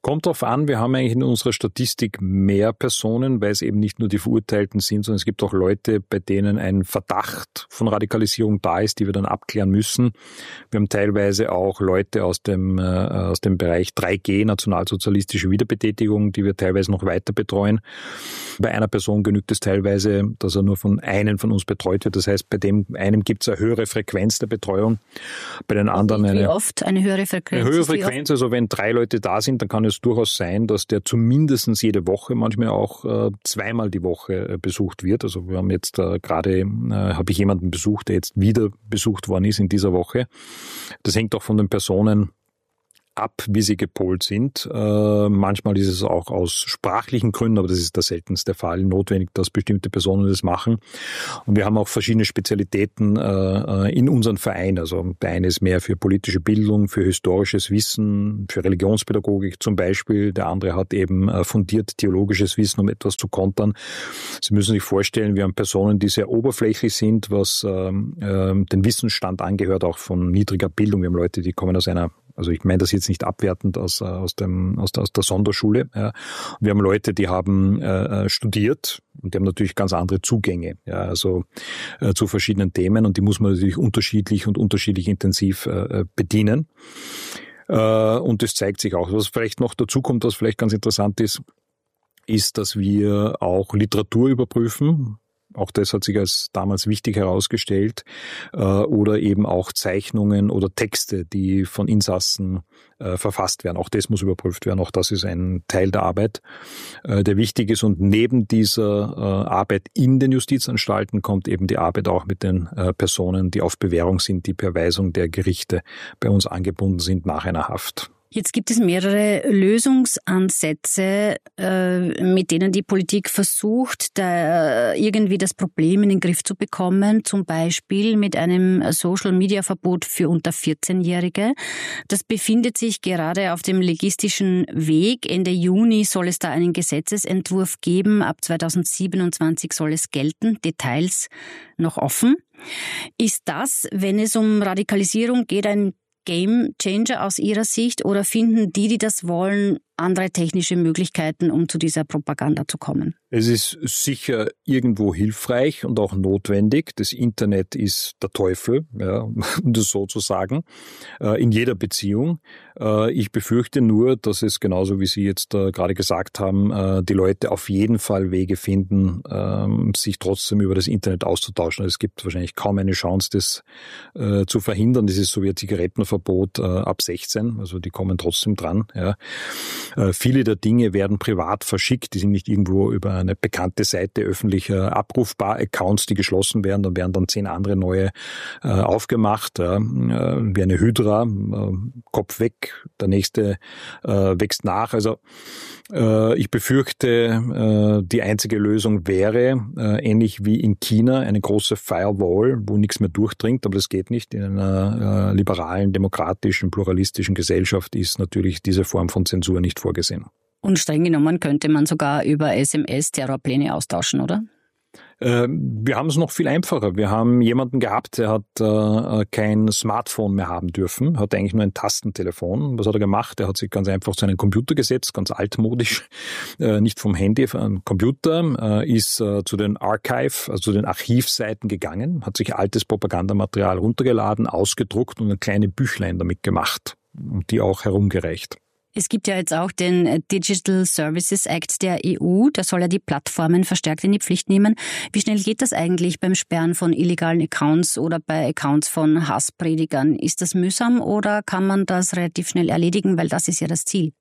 I: Kommt drauf an, wir haben eigentlich in unserer Statistik mehr Personen, weil es eben nicht nur die Verurteilten sind, sondern es gibt auch Leute, bei denen ein Verdacht von Radikalisierung da ist, die wir dann abklären müssen. Wir haben teilweise auch Leute aus dem, äh, aus dem Bereich drei G, nationalsozialistische Wiederbetätigung, die wir teilweise noch weiter betreuen. Bei einer Person genügt es teilweise, dass er nur von einem von uns betreut wird. Das heißt, bei dem einem gibt es eine höhere Frequenz der Betreuung, bei den anderen eine...
H: Wie oft eine höhere Frequenz?
I: Eine höhere Frequenz, also wenn drei Leute da sind, dann kann es durchaus sein, dass der zumindest jede Woche, manchmal auch äh, zweimal die Woche äh, besucht wird. Also wir haben jetzt äh, gerade, äh, habe ich jemanden besucht, der jetzt wieder besucht worden ist in dieser Woche. Das hängt auch von den Personen ab, wie sie gepolt sind. Äh, manchmal ist es auch aus sprachlichen Gründen, aber das ist der seltenste Fall, notwendig, dass bestimmte Personen das machen. Und wir haben auch verschiedene Spezialitäten äh, in unserem Verein. Also der eine ist mehr für politische Bildung, für historisches Wissen, für Religionspädagogik zum Beispiel. Der andere hat eben äh, fundiert theologisches Wissen, um etwas zu kontern. Sie müssen sich vorstellen, wir haben Personen, die sehr oberflächlich sind, was äh, äh, den Wissensstand angehört, auch von niedriger Bildung. Wir haben Leute, die kommen aus einer Also ich meine das jetzt nicht abwertend aus aus dem aus der, aus der Sonderschule. Ja. Wir haben Leute, die haben äh, studiert und die haben natürlich ganz andere Zugänge, ja, also äh, zu verschiedenen Themen, und die muss man natürlich unterschiedlich und unterschiedlich intensiv äh, bedienen. Äh, und das zeigt sich auch. Was vielleicht noch dazu kommt, was vielleicht ganz interessant ist, ist, dass wir auch Literatur überprüfen. Auch das hat sich als damals wichtig herausgestellt, äh, oder eben auch Zeichnungen oder Texte, die von Insassen äh, verfasst werden. Auch das muss überprüft werden. Auch das ist ein Teil der Arbeit, äh, der wichtig ist. Und neben dieser äh, Arbeit in den Justizanstalten kommt eben die Arbeit auch mit den äh, Personen, die auf Bewährung sind, die per Weisung der Gerichte bei uns angebunden sind nach einer Haft.
H: Jetzt gibt es mehrere Lösungsansätze, äh, mit denen die Politik versucht, da irgendwie das Problem in den Griff zu bekommen. Zum Beispiel mit einem Social-Media-Verbot für unter vierzehnjährige. Das befindet sich gerade auf dem logistischen Weg. Ende Juni soll es da einen Gesetzesentwurf geben. Ab zweitausendsiebenundzwanzig soll es gelten. Details noch offen. Ist das, wenn es um Radikalisierung geht, ein Game Changer aus Ihrer Sicht, oder finden die, die das wollen, andere technische Möglichkeiten, um zu dieser Propaganda zu kommen?
I: Es ist sicher irgendwo hilfreich und auch notwendig. Das Internet ist der Teufel, ja, um das so zu sagen, in jeder Beziehung. Ich befürchte nur, dass es genauso wie Sie jetzt gerade gesagt haben, die Leute auf jeden Fall Wege finden, sich trotzdem über das Internet auszutauschen. Es gibt wahrscheinlich kaum eine Chance, das zu verhindern. Das ist so wie ein Zigarettenverbot ab sechzehn, also die kommen trotzdem dran. Ja. Viele der Dinge werden privat verschickt, die sind nicht irgendwo über eine bekannte Seite öffentlich abrufbar. Accounts, die geschlossen werden, dann werden dann zehn andere neue äh, aufgemacht, äh, wie eine Hydra, äh, Kopf weg, der nächste äh, wächst nach. Also äh, ich befürchte, äh, die einzige Lösung wäre, äh, ähnlich wie in China, eine große Firewall, wo nichts mehr durchdringt, aber das geht nicht. In einer äh, liberalen, demokratischen, pluralistischen Gesellschaft ist natürlich diese Form von Zensur nicht vorgesehen.
H: Und streng genommen könnte man sogar über S M S Terrorpläne austauschen, oder?
I: Äh, wir haben es noch viel einfacher. Wir haben jemanden gehabt, der hat äh, kein Smartphone mehr haben dürfen, hat eigentlich nur ein Tastentelefon. Was hat er gemacht? Er hat sich ganz einfach zu einem Computer gesetzt, ganz altmodisch, äh, nicht vom Handy, vom Computer, äh, ist äh, zu den Archive, also zu den Archivseiten gegangen, hat sich altes Propagandamaterial runtergeladen, ausgedruckt und ein kleine Büchlein damit gemacht und die auch herumgereicht.
H: Es gibt ja jetzt auch den Digital Services Act der E U, der soll ja die Plattformen verstärkt in die Pflicht nehmen. Wie schnell geht das eigentlich beim Sperren von illegalen Accounts oder bei Accounts von Hasspredigern? Ist das mühsam oder kann man das relativ schnell erledigen, weil das ist ja das Ziel?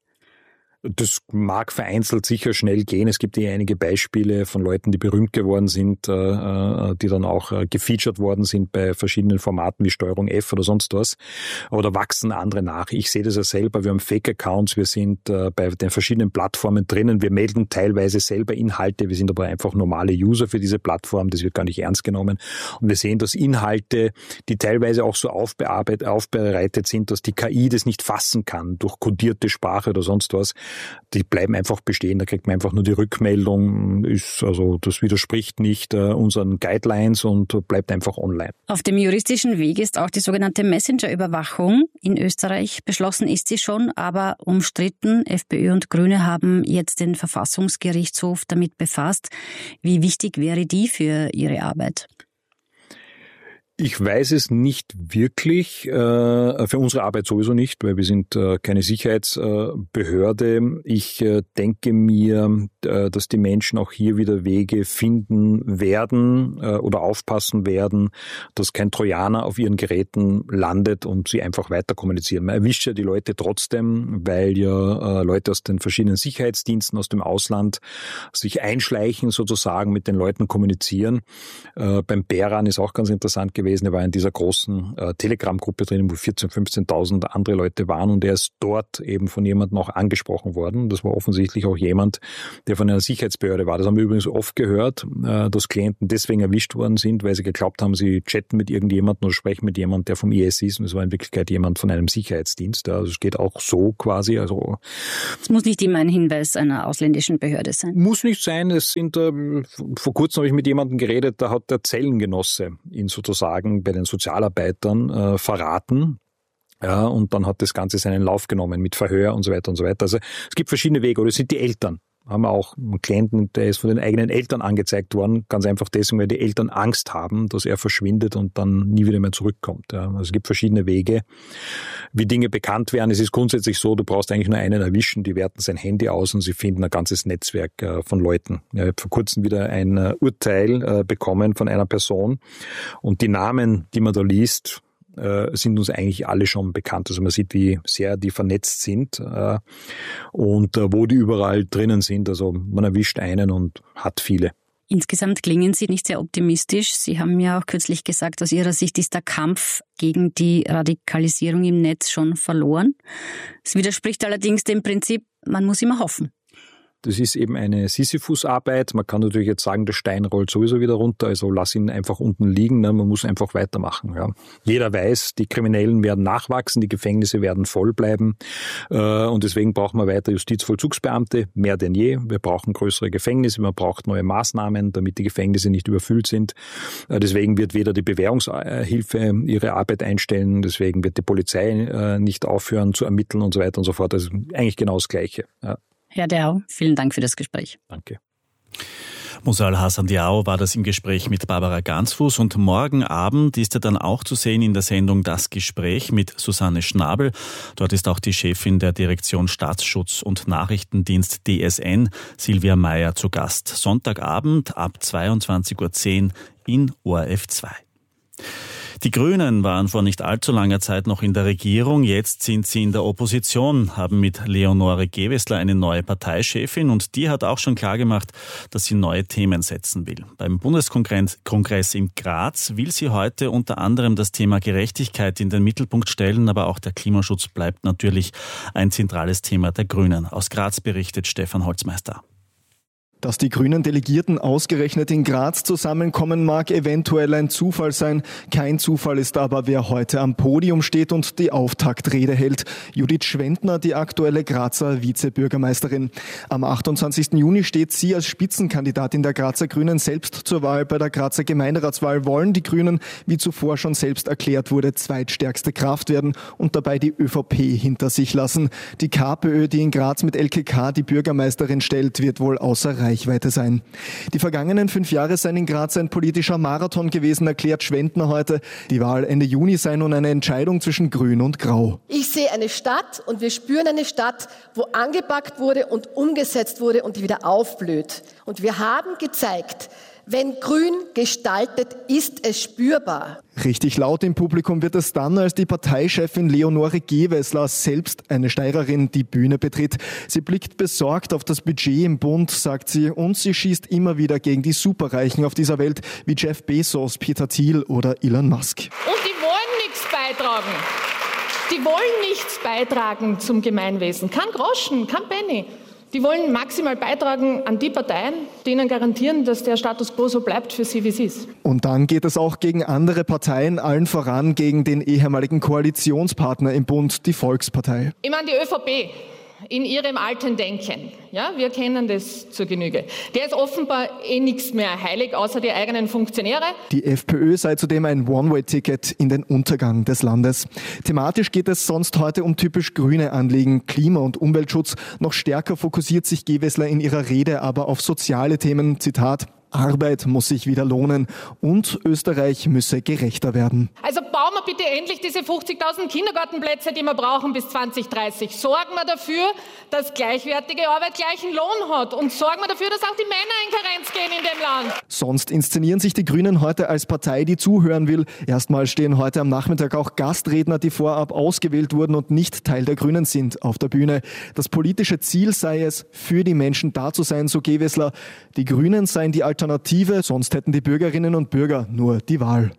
I: Das mag vereinzelt sicher schnell gehen. Es gibt ja einige Beispiele von Leuten, die berühmt geworden sind, die dann auch gefeatured worden sind bei verschiedenen Formaten wie Steuerung F oder sonst was. Aber da wachsen andere nach. Ich sehe das ja selber. Wir haben Fake-Accounts. Wir sind bei den verschiedenen Plattformen drinnen. Wir melden teilweise selber Inhalte. Wir sind aber einfach normale User für diese Plattform. Das wird gar nicht ernst genommen. Und wir sehen, dass Inhalte, die teilweise auch so aufbearbeitet, aufbereitet sind, dass die K I das nicht fassen kann durch kodierte Sprache oder sonst was, die bleiben einfach bestehen. Da kriegt man einfach nur die Rückmeldung, ist, also das widerspricht nicht äh, unseren Guidelines und bleibt einfach online.
H: Auf dem juristischen Weg ist auch die sogenannte Messenger-Überwachung in Österreich. Beschlossen ist sie schon, aber umstritten. FPÖ und Grüne haben jetzt den Verfassungsgerichtshof damit befasst. Wie wichtig wäre die für Ihre Arbeit?
I: Ich weiß es nicht wirklich, äh, für unsere Arbeit sowieso nicht, weil wir sind äh, keine Sicherheitsbehörde. Ich äh, denke mir, äh, dass die Menschen auch hier wieder Wege finden werden äh, oder aufpassen werden, dass kein Trojaner auf ihren Geräten landet und sie einfach weiter kommunizieren. Man erwischt ja die Leute trotzdem, weil ja äh, Leute aus den verschiedenen Sicherheitsdiensten aus dem Ausland sich einschleichen, sozusagen mit den Leuten kommunizieren. Äh, beim Beran ist auch ganz interessant gewesen. Er war in dieser großen äh, Telegram-Gruppe drin, wo vierzehntausend, fünfzehntausend andere Leute waren und er ist dort eben von jemandem auch angesprochen worden. Das war offensichtlich auch jemand, der von einer Sicherheitsbehörde war. Das haben wir übrigens oft gehört, äh, dass Klienten deswegen erwischt worden sind, weil sie geglaubt haben, sie chatten mit irgendjemandem oder sprechen mit jemandem, der vom I S ist und es war in Wirklichkeit jemand von einem Sicherheitsdienst. Also es geht auch so quasi. Also
H: es muss nicht immer ein Hinweis einer ausländischen Behörde sein.
I: Muss nicht sein. Es sind, äh, vor kurzem habe ich mit jemandem geredet, da hat der Zellengenosse ihn sozusagen bei den Sozialarbeitern äh, verraten. Ja, und dann hat das Ganze seinen Lauf genommen mit Verhör und so weiter und so weiter. Also es gibt verschiedene Wege, oder es sind die Eltern. Haben wir auch einen Klienten, der ist von den eigenen Eltern angezeigt worden, ganz einfach deswegen, weil die Eltern Angst haben, dass er verschwindet und dann nie wieder mehr zurückkommt. Ja, also es gibt verschiedene Wege, wie Dinge bekannt werden. Es ist grundsätzlich so, du brauchst eigentlich nur einen erwischen, die werten sein Handy aus und sie finden ein ganzes Netzwerk äh, von Leuten. Ja, ich habe vor kurzem wieder ein äh, Urteil äh, bekommen von einer Person und die Namen, die man da liest, sind uns eigentlich alle schon bekannt. Also man sieht, wie sehr die vernetzt sind äh, und äh, wo die überall drinnen sind. Also man erwischt einen und hat viele.
H: Insgesamt klingen Sie nicht sehr optimistisch. Sie haben ja auch kürzlich gesagt, aus Ihrer Sicht ist der Kampf gegen die Radikalisierung im Netz schon verloren. Es widerspricht allerdings dem Prinzip, man muss immer hoffen.
I: Das ist eben eine Sisyphus-Arbeit. Man kann natürlich jetzt sagen, der Stein rollt sowieso wieder runter, also lass ihn einfach unten liegen. Ne? Man muss einfach weitermachen. Ja. Jeder weiß, die Kriminellen werden nachwachsen, die Gefängnisse werden voll bleiben äh, und deswegen brauchen wir weiter Justizvollzugsbeamte, mehr denn je. Wir brauchen größere Gefängnisse, man braucht neue Maßnahmen, damit die Gefängnisse nicht überfüllt sind. Äh, deswegen wird weder die Bewährungshilfe ihre Arbeit einstellen, deswegen wird die Polizei äh, nicht aufhören zu ermitteln und so weiter und so fort. Also eigentlich genau das Gleiche. Ja.
H: Herr Diao, vielen Dank für das Gespräch.
I: Danke.
E: Musal Hassan Diao war das im Gespräch mit Barbara Gansfuß und morgen Abend ist er dann auch zu sehen in der Sendung Das Gespräch mit Susanne Schnabel. Dort ist auch die Chefin der Direktion Staatsschutz und Nachrichtendienst D S N, Silvia Meyer, zu Gast. Sonntagabend ab zweiundzwanzig Uhr zehn in O R F zwei. Die Grünen waren vor nicht allzu langer Zeit noch in der Regierung, jetzt sind sie in der Opposition, haben mit Leonore Gewessler eine neue Parteichefin und die hat auch schon klargemacht, dass sie neue Themen setzen will. Beim Bundeskongress in Graz will sie heute unter anderem das Thema Gerechtigkeit in den Mittelpunkt stellen, aber auch der Klimaschutz bleibt natürlich ein zentrales Thema der Grünen. Aus Graz berichtet Stefan Holzmeister.
J: Dass die grünen Delegierten ausgerechnet in Graz zusammenkommen, mag eventuell ein Zufall sein. Kein Zufall ist aber, wer heute am Podium steht und die Auftaktrede hält. Judith Schwendner, die aktuelle Grazer Vizebürgermeisterin. Am achtundzwanzigsten Juni steht sie als Spitzenkandidatin der Grazer Grünen selbst zur Wahl. Bei der Grazer Gemeinderatswahl wollen die Grünen, wie zuvor schon selbst erklärt wurde, zweitstärkste Kraft werden und dabei die ÖVP hinter sich lassen. Die KPÖ, die in Graz mit L K K die Bürgermeisterin stellt, wird wohl außer Reichweite Reichweite sein. Die vergangenen fünf Jahre seien in Graz ein politischer Marathon gewesen, erklärt Schwendner heute. Die Wahl Ende Juni sei nun eine Entscheidung zwischen Grün und Grau.
K: Ich sehe eine Stadt und wir spüren eine Stadt, wo angepackt wurde und umgesetzt wurde und die wieder aufblüht. Und wir haben gezeigt, wenn Grün gestaltet, ist es spürbar.
J: Richtig laut im Publikum wird es dann, als die Parteichefin Leonore Gewessler, selbst eine Steirerin, die Bühne betritt. Sie blickt besorgt auf das Budget im Bund, sagt sie, und sie schießt immer wieder gegen die Superreichen auf dieser Welt, wie Jeff Bezos, Peter Thiel oder Elon Musk.
L: Und die wollen nichts beitragen. Die wollen nichts beitragen zum Gemeinwesen. Kein Groschen, kein Penny. Die wollen maximal beitragen an die Parteien, die ihnen garantieren, dass der Status quo so bleibt für sie, wie es ist.
J: Und dann geht es auch gegen andere Parteien, allen voran gegen den ehemaligen Koalitionspartner im Bund, die Volkspartei.
L: Ich meine, die ÖVP, in ihrem alten Denken. Ja, wir kennen das zur Genüge. Der ist offenbar eh nichts mehr heilig, außer die eigenen Funktionäre.
J: Die FPÖ sei zudem ein One-Way-Ticket in den Untergang des Landes. Thematisch geht es sonst heute um typisch grüne Anliegen, Klima- und Umweltschutz. Noch stärker fokussiert sich Gewessler in ihrer Rede aber auf soziale Themen. Zitat: Arbeit muss sich wieder lohnen und Österreich müsse gerechter werden.
L: Also bauen wir bitte endlich diese fünfzigtausend Kindergartenplätze, die wir brauchen bis zwanzig dreißig. Sorgen wir dafür, dass gleichwertige Arbeit gleichen Lohn hat und sorgen wir dafür, dass auch die Männer in Karenz gehen in dem Land.
J: Sonst inszenieren sich die Grünen heute als Partei, die zuhören will. Erstmal stehen heute am Nachmittag auch Gastredner, die vorab ausgewählt wurden und nicht Teil der Grünen sind, auf der Bühne. Das politische Ziel sei es, für die Menschen da zu sein, so Gewessler. Die Grünen seien die Alternative, sonst hätten die Bürgerinnen und Bürger nur die Wahl.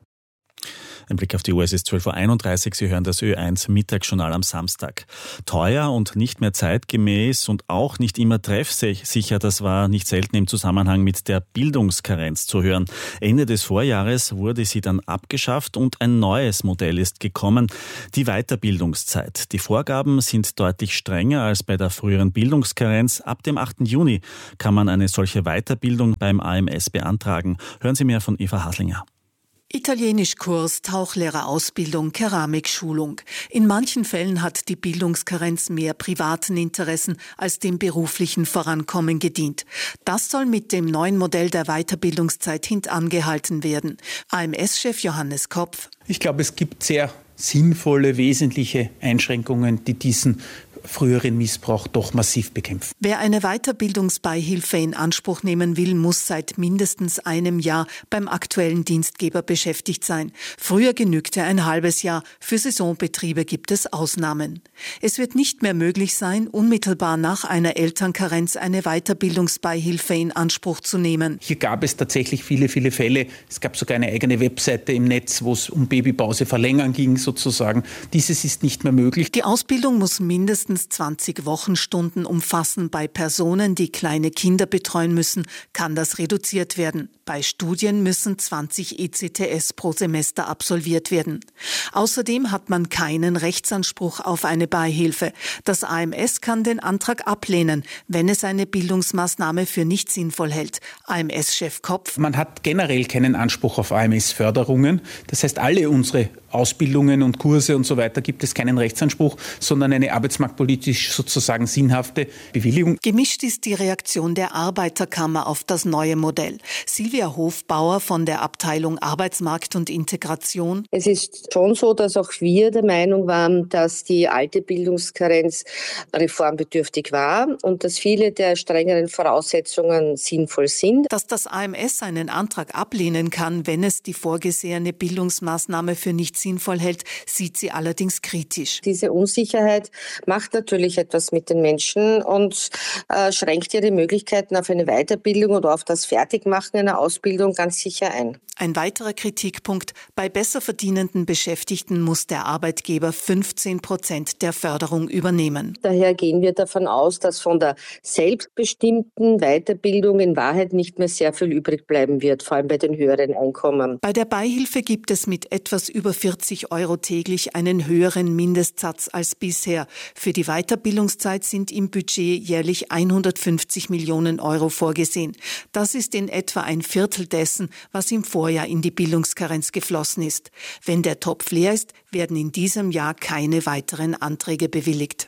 E: Ein Blick auf die Uhr, es ist zwölf Uhr einunddreißig. Sie hören das Ö eins Mittagsjournal am Samstag. Teuer und nicht mehr zeitgemäß und auch nicht immer treffsicher, das war nicht selten im Zusammenhang mit der Bildungskarenz zu hören. Ende des Vorjahres wurde sie dann abgeschafft und ein neues Modell ist gekommen, die Weiterbildungszeit. Die Vorgaben sind deutlich strenger als bei der früheren Bildungskarenz. Ab dem achten Juni kann man eine solche Weiterbildung beim A M S beantragen. Hören Sie mehr von Eva Haslinger.
M: Italienischkurs, Tauchlehrerausbildung, Keramikschulung. In manchen Fällen hat die Bildungskarenz mehr privaten Interessen als dem beruflichen Vorankommen gedient. Das soll mit dem neuen Modell der Weiterbildungszeit hintangehalten werden. A M S-Chef Johannes Kopf.
N: Ich glaube, es gibt sehr sinnvolle, wesentliche Einschränkungen, die diesen früheren Missbrauch doch massiv bekämpfen.
M: Wer eine Weiterbildungsbeihilfe in Anspruch nehmen will, muss seit mindestens einem Jahr beim aktuellen Dienstgeber beschäftigt sein. Früher genügte ein halbes Jahr. Für Saisonbetriebe gibt es Ausnahmen. Es wird nicht mehr möglich sein, unmittelbar nach einer Elternkarenz eine Weiterbildungsbeihilfe in Anspruch zu nehmen.
N: Hier gab es tatsächlich viele, viele Fälle. Es gab sogar eine eigene Webseite im Netz, wo es um Babypause verlängern ging sozusagen. Dieses ist nicht mehr möglich.
M: Die Ausbildung muss mindestens zwanzig Wochenstunden umfassen. Bei Personen, die kleine Kinder betreuen müssen, kann das reduziert werden. Bei Studien müssen zwanzig E C T S pro Semester absolviert werden. Außerdem hat man keinen Rechtsanspruch auf eine Beihilfe. Das A M S kann den Antrag ablehnen, wenn es eine Bildungsmaßnahme für nicht sinnvoll hält. A M S-Chef Kopf.
N: Man hat generell keinen Anspruch auf A M S-Förderungen. Das heißt, alle unsere Ausbildungen und Kurse und so weiter gibt es keinen Rechtsanspruch, sondern eine arbeitsmarktpolitisch sozusagen sinnhafte Bewilligung.
M: Gemischt ist die Reaktion der Arbeiterkammer auf das neue Modell. Silvia Hofbauer von der Abteilung Arbeitsmarkt und Integration.
O: Es ist schon so, dass auch wir der Meinung waren, dass die alte Bildungskarenz reformbedürftig war und dass viele der strengeren Voraussetzungen sinnvoll sind.
M: Dass das A M S einen Antrag ablehnen kann, wenn es die vorgesehene Bildungsmaßnahme für nicht sinnvoll hält, sieht sie allerdings kritisch.
O: Diese Unsicherheit macht natürlich etwas mit den Menschen und äh, schränkt ihre Möglichkeiten auf eine Weiterbildung oder auf das Fertigmachen einer Ausbildung ganz sicher ein.
M: Ein weiterer Kritikpunkt: Bei besser verdienenden Beschäftigten muss der Arbeitgeber fünfzehn Prozent der Förderung übernehmen.
O: Daher gehen wir davon aus, dass von der selbstbestimmten Weiterbildung in Wahrheit nicht mehr sehr viel übrig bleiben wird, vor allem bei den höheren Einkommen.
M: Bei der Beihilfe gibt es mit etwas über vierzig Euro täglich einen höheren Mindestsatz als bisher. Für die Weiterbildungszeit sind im Budget jährlich hundertfünfzig Millionen Euro vorgesehen. Das ist in etwa ein Viertel dessen, was im Vorjahr in die Bildungskarenz geflossen ist. Wenn der Topf leer ist, werden in diesem Jahr keine weiteren Anträge bewilligt.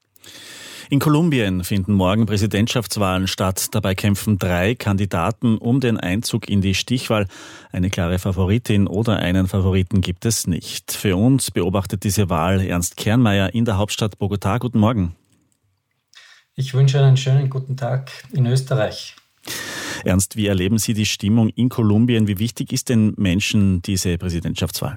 E: In Kolumbien finden morgen Präsidentschaftswahlen statt. Dabei kämpfen drei Kandidaten um den Einzug in die Stichwahl. Eine klare Favoritin oder einen Favoriten gibt es nicht. Für uns beobachtet diese Wahl Ernst Kernmeier in der Hauptstadt Bogotá. Guten Morgen.
P: Ich wünsche einen schönen guten Tag in Österreich.
E: Ernst, wie erleben Sie die Stimmung in Kolumbien? Wie wichtig ist den Menschen diese Präsidentschaftswahl?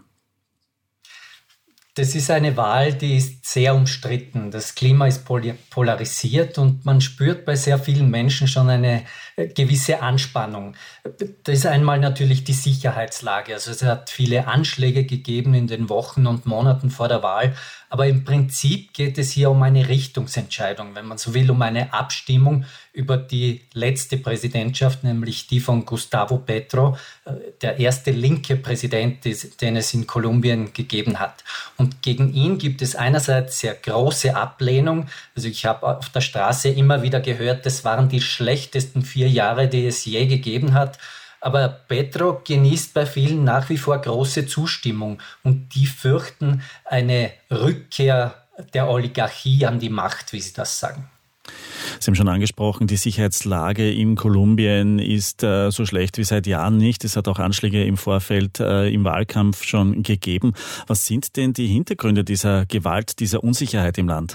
P: Das ist eine Wahl, die ist sehr umstritten. Das Klima ist polarisiert und man spürt bei sehr vielen Menschen schon eine gewisse Anspannung. Das ist einmal natürlich die Sicherheitslage. Also es hat viele Anschläge gegeben in den Wochen und Monaten vor der Wahl. Aber im Prinzip geht es hier um eine Richtungsentscheidung, wenn man so will, um eine Abstimmung über die letzte Präsidentschaft, nämlich die von Gustavo Petro, der erste linke Präsident, den es in Kolumbien gegeben hat. Und gegen ihn gibt es einerseits sehr große Ablehnung. Also ich habe auf der Straße immer wieder gehört, das waren die schlechtesten vier Jahre, die es je gegeben hat. Aber Petro genießt bei vielen nach wie vor große Zustimmung und die fürchten eine Rückkehr der Oligarchie an die Macht, wie sie das sagen.
E: Sie haben schon angesprochen, die Sicherheitslage in Kolumbien ist äh, so schlecht wie seit Jahren nicht. Es hat auch Anschläge im Vorfeld äh, im Wahlkampf schon gegeben. Was sind denn die Hintergründe dieser Gewalt, dieser Unsicherheit im Land?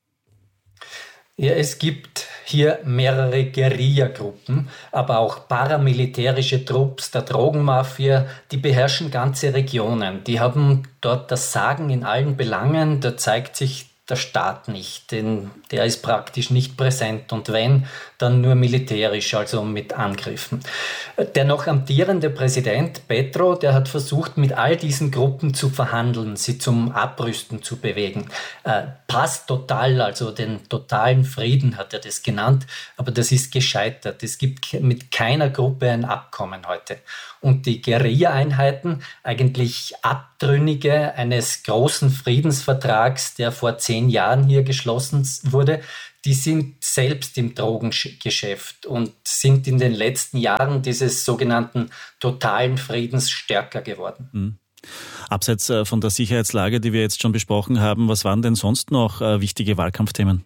P: Ja, es gibt hier mehrere Guerilla-Gruppen, aber auch paramilitärische Trupps der Drogenmafia, die beherrschen ganze Regionen. Die haben dort das Sagen in allen Belangen, da zeigt sich der Staat nicht, denn der ist praktisch nicht präsent und wenn, dann nur militärisch, also mit Angriffen. Der noch amtierende Präsident Petro, der hat versucht, mit all diesen Gruppen zu verhandeln, sie zum Abrüsten zu bewegen. Äh, Paz total, also den totalen Frieden hat er das genannt, aber das ist gescheitert. Es gibt mit keiner Gruppe ein Abkommen heute. Und die Guerilla-Einheiten, eigentlich Abtrünnige eines großen Friedensvertrags, der vor zehn Jahren hier geschlossen wurde, die sind selbst im Drogengeschäft und sind in den letzten Jahren dieses sogenannten totalen Friedens stärker geworden.
E: Mhm. Abseits von der Sicherheitslage, die wir jetzt schon besprochen haben, was waren denn sonst noch wichtige Wahlkampfthemen?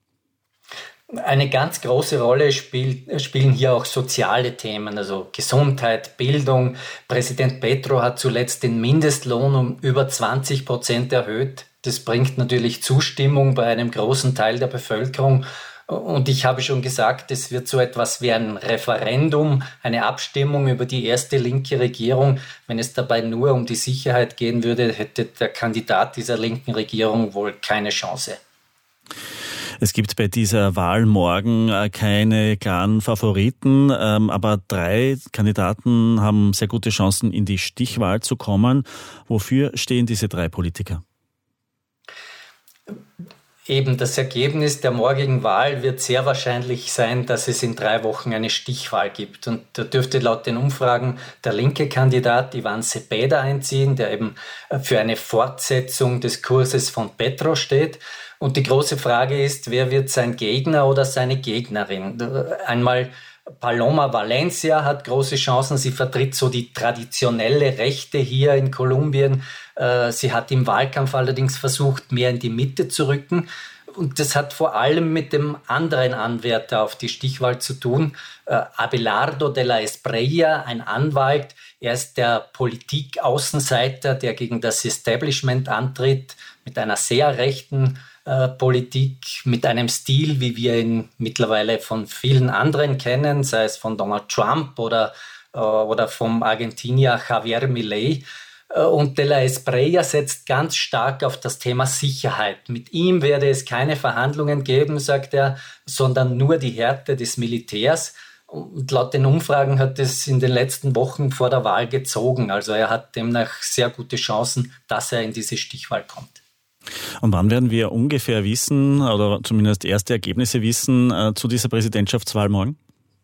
P: Eine ganz große Rolle spielt, spielen hier auch soziale Themen, also Gesundheit, Bildung. Präsident Petro hat zuletzt den Mindestlohn um über zwanzig Prozent erhöht. Das bringt natürlich Zustimmung bei einem großen Teil der Bevölkerung. Und ich habe schon gesagt, es wird so etwas wie ein Referendum, eine Abstimmung über die erste linke Regierung. Wenn es dabei nur um die Sicherheit gehen würde, hätte der Kandidat dieser linken Regierung wohl keine Chance.
E: Es gibt bei dieser Wahl morgen keine klaren Favoriten, aber drei Kandidaten haben sehr gute Chancen, in die Stichwahl zu kommen. Wofür stehen diese drei Politiker?
P: Eben das Ergebnis der morgigen Wahl wird sehr wahrscheinlich sein, dass es in drei Wochen eine Stichwahl gibt. Und da dürfte laut den Umfragen der linke Kandidat Iván Cepeda einziehen, der eben für eine Fortsetzung des Kurses von Petro steht. Und die große Frage ist, wer wird sein Gegner oder seine Gegnerin? Einmal Paloma Valencia hat große Chancen. Sie vertritt so die traditionelle Rechte hier in Kolumbien. Sie hat im Wahlkampf allerdings versucht, mehr in die Mitte zu rücken. Und das hat vor allem mit dem anderen Anwärter auf die Stichwahl zu tun. Abelardo de la Espriella, ein Anwalt. Er ist der Politikaußenseiter, der gegen das Establishment antritt, mit einer sehr rechten Äh, Politik, mit einem Stil, wie wir ihn mittlerweile von vielen anderen kennen, sei es von Donald Trump oder, äh, oder vom Argentinier Javier Milei. Äh, und de la Espriella setzt ganz stark auf das Thema Sicherheit. Mit ihm werde es keine Verhandlungen geben, sagt er, sondern nur die Härte des Militärs. Und laut den Umfragen hat es in den letzten Wochen vor der Wahl gezogen. Also er hat demnach sehr gute Chancen, dass er in diese Stichwahl kommt.
E: Und wann werden wir ungefähr wissen, oder zumindest erste Ergebnisse wissen, äh, zu dieser Präsidentschaftswahl morgen?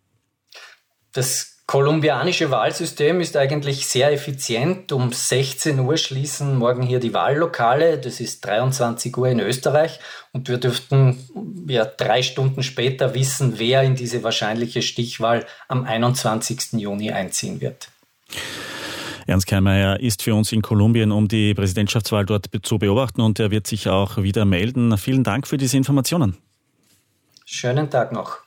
P: Das kolumbianische Wahlsystem ist eigentlich sehr effizient. Um sechzehn Uhr schließen morgen hier die Wahllokale. Das ist dreiundzwanzig Uhr in Österreich. Und wir dürften ja drei Stunden später wissen, wer in diese wahrscheinliche Stichwahl am einundzwanzigsten Juni einziehen wird.
E: Ernst Keimeyer ist für uns in Kolumbien, um die Präsidentschaftswahl dort zu beobachten und er wird sich auch wieder melden. Vielen Dank für diese Informationen.
P: Schönen Tag noch.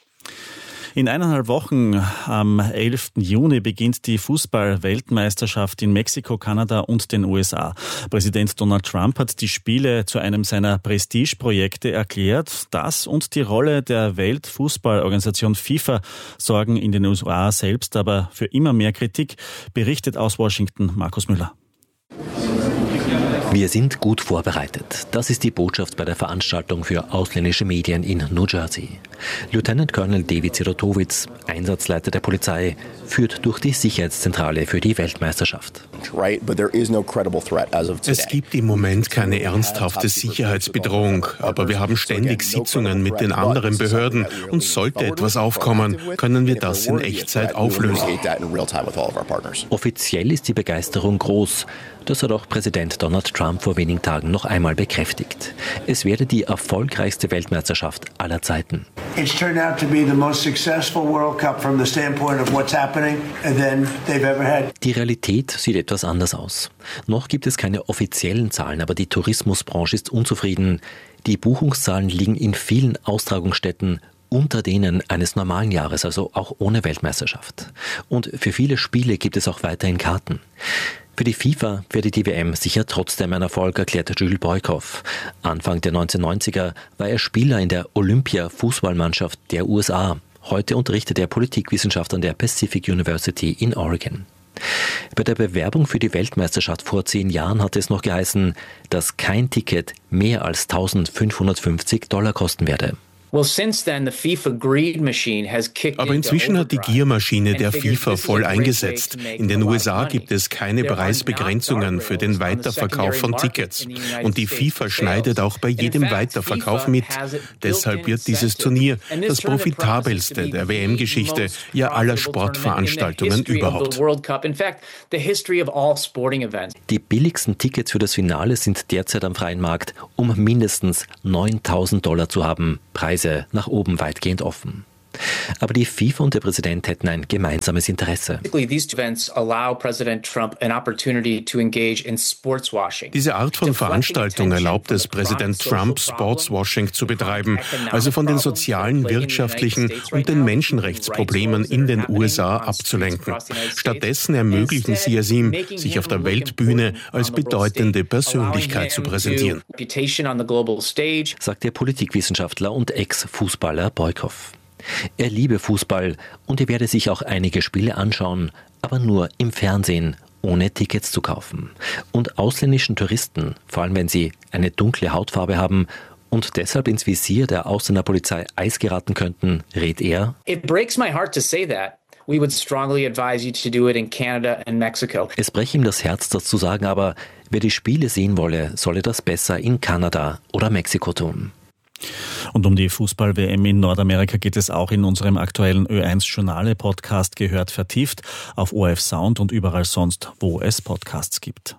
E: In eineinhalb Wochen, am elften Juni, beginnt die Fußball-Weltmeisterschaft in Mexiko, Kanada und den U S A. Präsident Donald Trump hat die Spiele zu einem seiner Prestigeprojekte erklärt. Das und die Rolle der Weltfußballorganisation FIFA sorgen in den U S A selbst aber für immer mehr Kritik, berichtet aus Washington Markus Müller.
Q: Wir sind gut vorbereitet. Das ist die Botschaft bei der Veranstaltung für ausländische Medien in New Jersey. Lieutenant Colonel David Sirotowitz, Einsatzleiter der Polizei, führt durch die Sicherheitszentrale für die Weltmeisterschaft.
R: Es gibt im Moment keine ernsthafte Sicherheitsbedrohung, aber wir haben ständig Sitzungen mit den anderen Behörden und sollte etwas aufkommen, können wir das in Echtzeit auflösen.
Q: Offiziell ist die Begeisterung groß. Das hat auch Präsident Donald Trump vor wenigen Tagen noch einmal bekräftigt. Es werde die erfolgreichste Weltmeisterschaft aller Zeiten.
S: It's turned out to be the most successful World Cup from the standpoint of what's happening and then they've ever had.
Q: Die Realität sieht etwas anders aus. Noch gibt es keine offiziellen Zahlen, aber die Tourismusbranche ist unzufrieden. Die Buchungszahlen liegen in vielen Austragungsstätten unter denen eines normalen Jahres, also auch ohne Weltmeisterschaft. Und für viele Spiele gibt es auch weiterhin Karten. Für die FIFA werde die W M sicher trotzdem ein Erfolg, erklärte Jules Boykoff. Anfang der neunzehnhundertneunziger war er Spieler in der Olympia-Fußballmannschaft der U S A. Heute unterrichtet er Politikwissenschaft an der Pacific University in Oregon. Bei der Bewerbung für die Weltmeisterschaft vor zehn Jahren hatte es noch geheißen, dass kein Ticket mehr als eintausendfünfhundertfünfzig Dollar kosten werde.
R: Aber inzwischen hat die Giermaschine der FIFA voll eingesetzt. In den U S A gibt es keine Preisbegrenzungen für den Weiterverkauf von Tickets. Und die FIFA schneidet auch bei jedem Weiterverkauf mit. Deshalb wird dieses Turnier das profitabelste der W M-Geschichte, ja aller Sportveranstaltungen überhaupt.
Q: Die billigsten Tickets für das Finale sind derzeit am freien Markt, um mindestens neuntausend Dollar zu haben. Preise nach oben weitgehend offen. Aber die FIFA und der Präsident hätten ein gemeinsames Interesse.
R: Diese Art von Veranstaltung erlaubt es Präsident Trump, Sportswashing zu betreiben, also von den sozialen, wirtschaftlichen und den Menschenrechtsproblemen in den U S A abzulenken. Stattdessen ermöglichen sie es ihm, sich auf der Weltbühne als bedeutende Persönlichkeit zu präsentieren,
Q: sagt der Politikwissenschaftler und Ex-Fußballer Boykoff. Er liebe Fußball und er werde sich auch einige Spiele anschauen, aber nur im Fernsehen, ohne Tickets zu kaufen. Und ausländischen Touristen, vor allem wenn sie eine dunkle Hautfarbe haben und deshalb ins Visier der Ausländerpolizei Eis geraten könnten, rät er:
T: It breaks my heart to say that. We would strongly advise you to do it in Canada and Mexico.
Q: Es breche ihm das Herz, das zu sagen, aber wer die Spiele sehen wolle, solle das besser in Kanada oder Mexiko tun.
E: Und um die Fußball-W M in Nordamerika geht es auch in unserem aktuellen Ö eins Journale-Podcast gehört vertieft auf O R F Sound und überall sonst, wo es Podcasts gibt.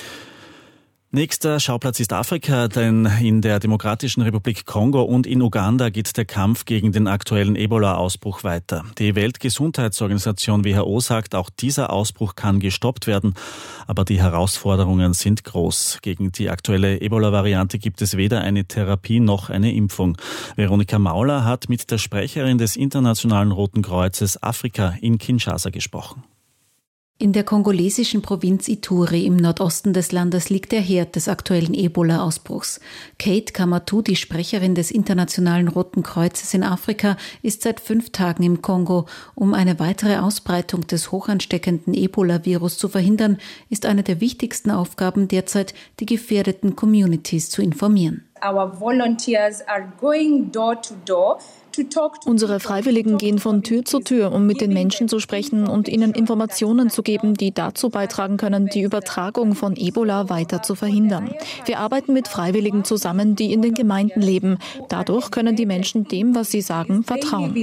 E: Nächster Schauplatz ist Afrika, denn in der Demokratischen Republik Kongo und in Uganda geht der Kampf gegen den aktuellen Ebola-Ausbruch weiter. Die Weltgesundheitsorganisation W H O sagt, auch dieser Ausbruch kann gestoppt werden, aber die Herausforderungen sind groß. Gegen die aktuelle Ebola-Variante gibt es weder eine Therapie noch eine Impfung. Veronika Mauler hat mit der Sprecherin des Internationalen Roten Kreuzes Afrika in Kinshasa gesprochen.
U: In der kongolesischen Provinz Ituri im Nordosten des Landes liegt der Herd des aktuellen Ebola-Ausbruchs. Kate Kamatu, die Sprecherin des Internationalen Roten Kreuzes in Afrika, ist seit fünf Tagen im Kongo. Um eine weitere Ausbreitung des hochansteckenden Ebola-Virus zu verhindern, ist eine der wichtigsten Aufgaben derzeit, die gefährdeten Communities zu informieren.
V: Our volunteers are going door to door.
W: Unsere Freiwilligen gehen von Tür zu Tür, um mit den Menschen zu sprechen und ihnen Informationen zu geben, die dazu beitragen können, die Übertragung von Ebola weiter zu verhindern. Wir arbeiten mit Freiwilligen zusammen, die in den Gemeinden leben. Dadurch können die Menschen dem, was sie sagen, vertrauen.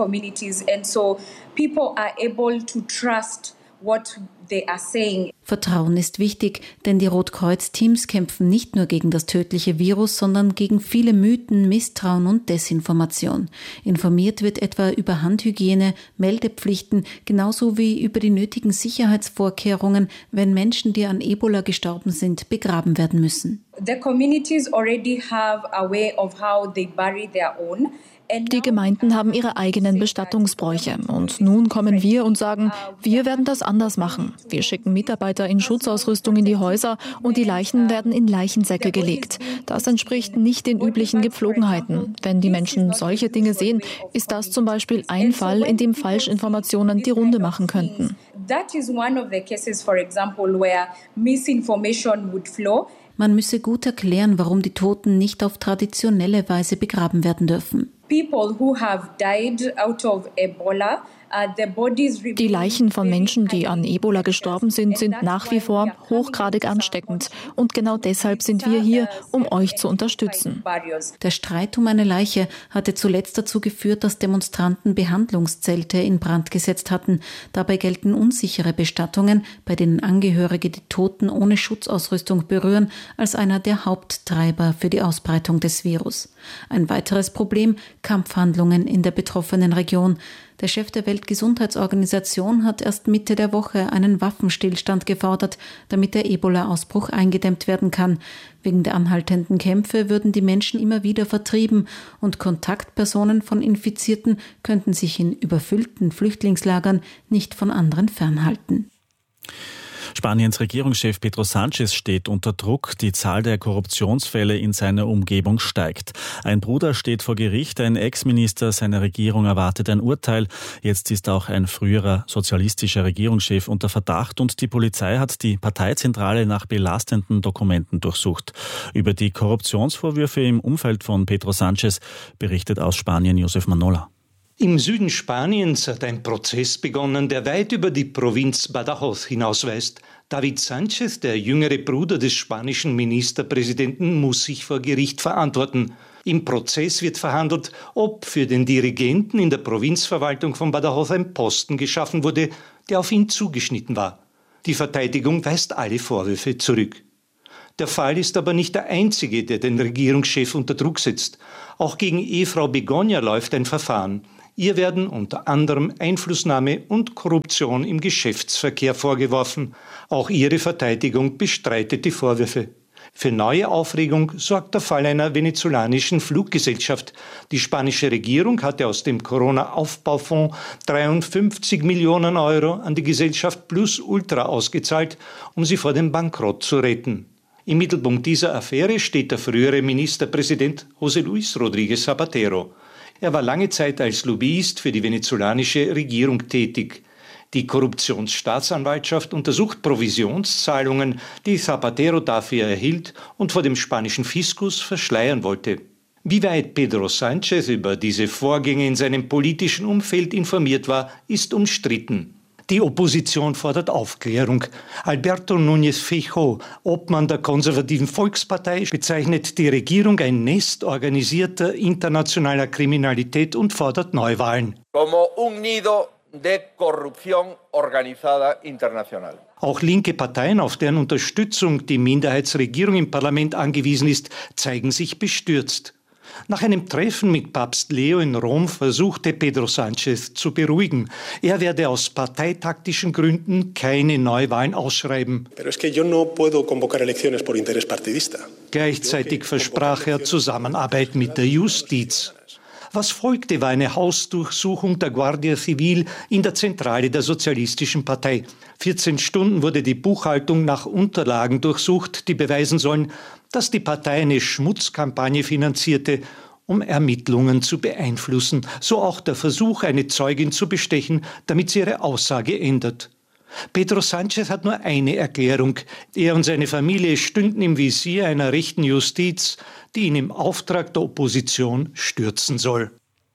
U: Vertrauen ist wichtig, denn die Rotkreuz-Teams kämpfen nicht nur gegen das tödliche Virus, sondern gegen viele Mythen, Misstrauen und Desinformation. Informiert wird etwa über Handhygiene, Meldepflichten, genauso wie über die nötigen Sicherheitsvorkehrungen, wenn Menschen, die an Ebola gestorben sind, begraben werden müssen.
V: The communities already have a way of how they bury their own.
W: Die Gemeinden haben ihre eigenen Bestattungsbräuche und nun kommen wir und sagen, wir werden das anders machen. Wir schicken Mitarbeiter in Schutzausrüstung in die Häuser und die Leichen werden in Leichensäcke gelegt. Das entspricht nicht den üblichen Gepflogenheiten. Wenn die Menschen solche Dinge sehen, ist das zum Beispiel ein Fall, in dem Falschinformationen die Runde machen könnten.
V: That is one of the cases, for example, where misinformation would flow.
U: Man müsse gut erklären, warum die Toten nicht auf traditionelle Weise begraben werden dürfen.
V: People who have died out of Ebola.
W: Die Leichen von Menschen, die an Ebola gestorben sind, sind nach wie vor hochgradig ansteckend. Und genau deshalb sind wir hier, um euch zu unterstützen.
U: Der Streit um eine Leiche hatte zuletzt dazu geführt, dass Demonstranten Behandlungszelte in Brand gesetzt hatten. Dabei gelten unsichere Bestattungen, bei denen Angehörige die Toten ohne Schutzausrüstung berühren, als einer der Haupttreiber für die Ausbreitung des Virus. Ein weiteres Problem: Kampfhandlungen in der betroffenen Region. Der Chef der Weltgesundheitsorganisation hat erst Mitte der Woche einen Waffenstillstand gefordert, damit der Ebola-Ausbruch eingedämmt werden kann. Wegen der anhaltenden Kämpfe würden die Menschen immer wieder vertrieben und Kontaktpersonen von Infizierten könnten sich in überfüllten Flüchtlingslagern nicht von anderen fernhalten.
E: Spaniens Regierungschef Pedro Sánchez steht unter Druck. Die Zahl der Korruptionsfälle in seiner Umgebung steigt. Ein Bruder steht vor Gericht, ein Ex-Minister seiner Regierung erwartet ein Urteil. Jetzt ist auch ein früherer sozialistischer Regierungschef unter Verdacht und die Polizei hat die Parteizentrale nach belastenden Dokumenten durchsucht. Über die Korruptionsvorwürfe im Umfeld von Pedro Sánchez berichtet aus Spanien Josef Manola.
A: Im Süden Spaniens hat ein Prozess begonnen, der weit über die Provinz Badajoz hinausweist. David Sánchez, der jüngere Bruder des spanischen Ministerpräsidenten, muss sich vor Gericht verantworten. Im Prozess wird verhandelt, ob für den Dirigenten in der Provinzverwaltung von Badajoz ein Posten geschaffen wurde, der auf ihn zugeschnitten war. Die Verteidigung weist alle Vorwürfe zurück. Der Fall ist aber nicht der einzige, der den Regierungschef unter Druck setzt. Auch gegen Ehefrau Begoña läuft ein Verfahren. Ihr werden unter anderem Einflussnahme und Korruption im Geschäftsverkehr vorgeworfen. Auch ihre Verteidigung bestreitet die Vorwürfe. Für neue Aufregung sorgt der Fall einer venezolanischen Fluggesellschaft. Die spanische Regierung hatte aus dem Corona-Aufbaufonds dreiundfünfzig Millionen Euro an die Gesellschaft Plus Ultra ausgezahlt, um sie vor dem Bankrott zu retten. Im Mittelpunkt dieser Affäre steht der frühere Ministerpräsident José Luis Rodríguez Zapatero. Er war lange Zeit als Lobbyist für die venezolanische Regierung tätig. Die Korruptionsstaatsanwaltschaft untersucht Provisionszahlungen, die Zapatero dafür erhielt und vor dem spanischen Fiskus verschleiern wollte. Wie weit Pedro Sánchez über diese Vorgänge in seinem politischen Umfeld informiert war, ist umstritten. Die Opposition fordert Aufklärung. Alberto Núñez Feijóo, Obmann der konservativen Volkspartei, bezeichnet die Regierung ein Nest organisierter internationaler Kriminalität und fordert Neuwahlen.
B: Como un nido de corrupción organizada internacional.
A: Auch linke Parteien, auf deren Unterstützung die Minderheitsregierung im Parlament angewiesen ist, zeigen sich bestürzt. Nach einem Treffen mit Papst Leo in Rom versuchte Pedro Sánchez zu beruhigen. Er werde aus parteitaktischen Gründen keine Neuwahlen ausschreiben.
C: Pero es que yo no puedo convocar elecciones por interés partidista.
A: Gleichzeitig versprach er Zusammenarbeit mit der Justiz. Was folgte, war eine Hausdurchsuchung der Guardia Civil in der Zentrale der Sozialistischen Partei. vierzehn Stunden wurde die Buchhaltung nach Unterlagen durchsucht, die beweisen sollen, dass die Partei eine Schmutzkampagne finanzierte, um Ermittlungen zu beeinflussen. So auch der Versuch, eine Zeugin zu bestechen, damit sie ihre Aussage ändert. Pedro Sánchez hat nur eine Erklärung. Er und seine Familie stünden im Visier einer rechten Justiz, die ihn im Auftrag der Opposition stürzen soll.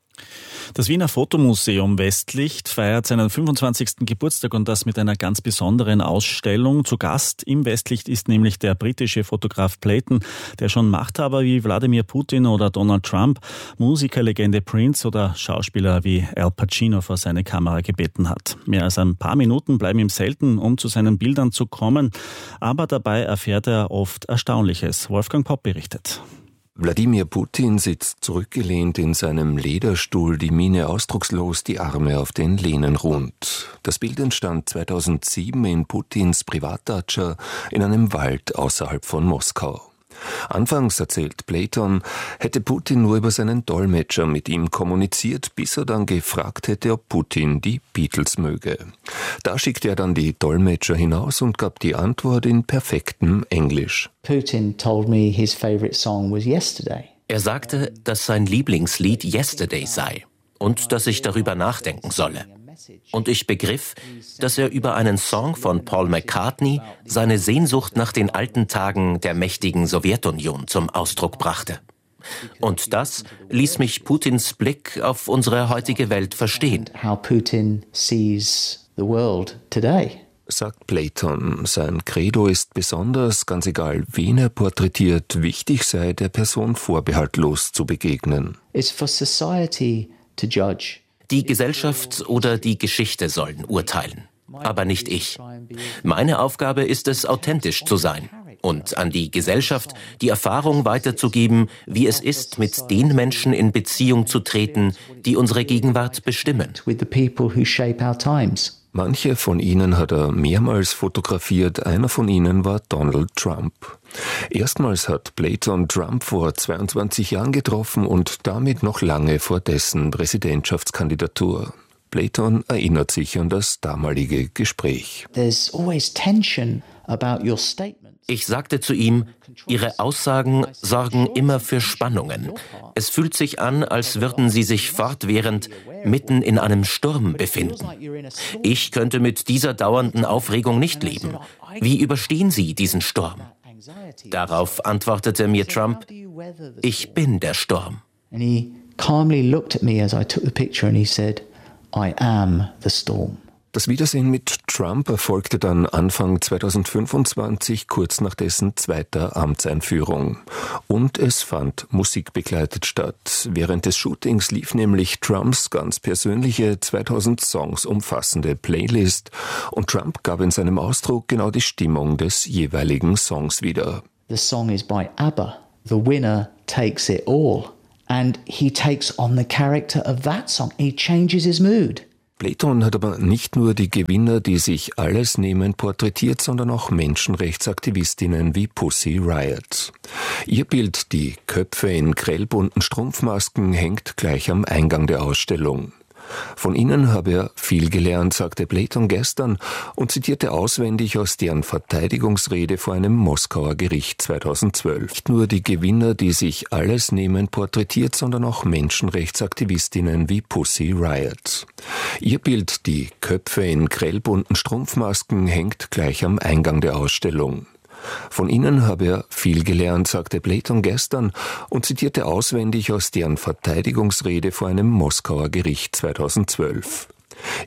E: Das Wiener Fotomuseum Westlicht feiert seinen fünfundzwanzigsten Geburtstag und das mit einer ganz besonderen Ausstellung. Zu Gast im Westlicht ist nämlich der britische Fotograf Playton, der schon Machthaber wie Wladimir Putin oder Donald Trump, Musikerlegende Prince oder Schauspieler wie Al Pacino vor seine Kamera gebeten hat. Mehr als ein paar Minuten bleiben ihm selten, um zu seinen Bildern zu kommen, aber dabei erfährt er oft Erstaunliches. Wolfgang Popp berichtet.
X: Wladimir Putin sitzt zurückgelehnt in seinem Lederstuhl, die Miene ausdruckslos, die Arme auf den Lehnen ruhend. Das Bild entstand zweitausendsieben in Putins Privatdatscha in einem Wald außerhalb von Moskau. Anfangs, erzählt Playton, hätte Putin nur über seinen Dolmetscher mit ihm kommuniziert, bis er dann gefragt hätte, ob Putin die Beatles möge. Da schickte er dann die Dolmetscher hinaus und gab die Antwort in perfektem Englisch.
Y: Putin told me his favorite song was Yesterday.
Z: Er sagte, dass sein Lieblingslied Yesterday sei und dass ich darüber nachdenken solle.
D: Und ich begriff, dass er über einen Song von Paul McCartney seine Sehnsucht nach den alten Tagen der mächtigen Sowjetunion zum Ausdruck brachte. Und das ließ mich Putins Blick auf unsere heutige Welt verstehen.
Y: How Putin sees the world today.
X: Sagt Playton, sein Credo ist besonders, ganz egal wen er porträtiert, wichtig sei, der Person vorbehaltlos zu begegnen.
Y: It's for society to judge.
D: Die Gesellschaft oder die Geschichte sollen urteilen, aber nicht ich. Meine Aufgabe ist es, authentisch zu sein und an die Gesellschaft die Erfahrung weiterzugeben, wie es ist, mit den Menschen in Beziehung zu treten, die unsere Gegenwart bestimmen.
Y: With the people who shape our times.
X: Manche von ihnen hat er mehrmals fotografiert, einer von ihnen war Donald Trump. Erstmals hat Playton Trump vor zweiundzwanzig Jahren getroffen und damit noch lange vor dessen Präsidentschaftskandidatur. Playton erinnert sich an das damalige Gespräch.
Y: There's always tension about your statement.
D: Ich sagte zu ihm, Ihre Aussagen sorgen immer für Spannungen. Es fühlt sich an, als würden Sie sich fortwährend mitten in einem Sturm befinden. Ich könnte mit dieser dauernden Aufregung nicht leben. Wie überstehen Sie diesen Sturm? Darauf antwortete mir Trump, ich bin der Sturm.
Y: And he calmly looked at me as I took the picture and he said, I am the storm.
X: Das Wiedersehen mit Trump erfolgte dann Anfang zweitausendfünfundzwanzig, kurz nach dessen zweiter Amtseinführung. Und es fand musikbegleitet statt. Während des Shootings lief nämlich Trumps ganz persönliche zweitausend Songs umfassende Playlist und Trump gab in seinem Ausdruck genau die Stimmung des jeweiligen Songs wieder.
Y: The song is by ABBA. The winner takes it all. And he takes on the character of that song. He changes his mood.
X: Playton hat aber nicht nur die Gewinner, die sich alles nehmen, porträtiert, sondern auch Menschenrechtsaktivistinnen wie Pussy Riot. Ihr Bild, die Köpfe in grellbunten Strumpfmasken, hängt gleich am Eingang der Ausstellung. Von ihnen habe er viel gelernt, sagte Playton gestern und zitierte auswendig aus deren Verteidigungsrede vor einem Moskauer Gericht zweitausendzwölf. Nicht nur die Gewinner, die sich alles nehmen, porträtiert, sondern auch Menschenrechtsaktivistinnen wie Pussy Riot. Ihr Bild, die Köpfe in grellbunten Strumpfmasken, hängt gleich am Eingang der Ausstellung. Von ihnen habe er viel gelernt, sagte Playton gestern und zitierte auswendig aus deren Verteidigungsrede vor einem Moskauer Gericht zweitausendzwölf.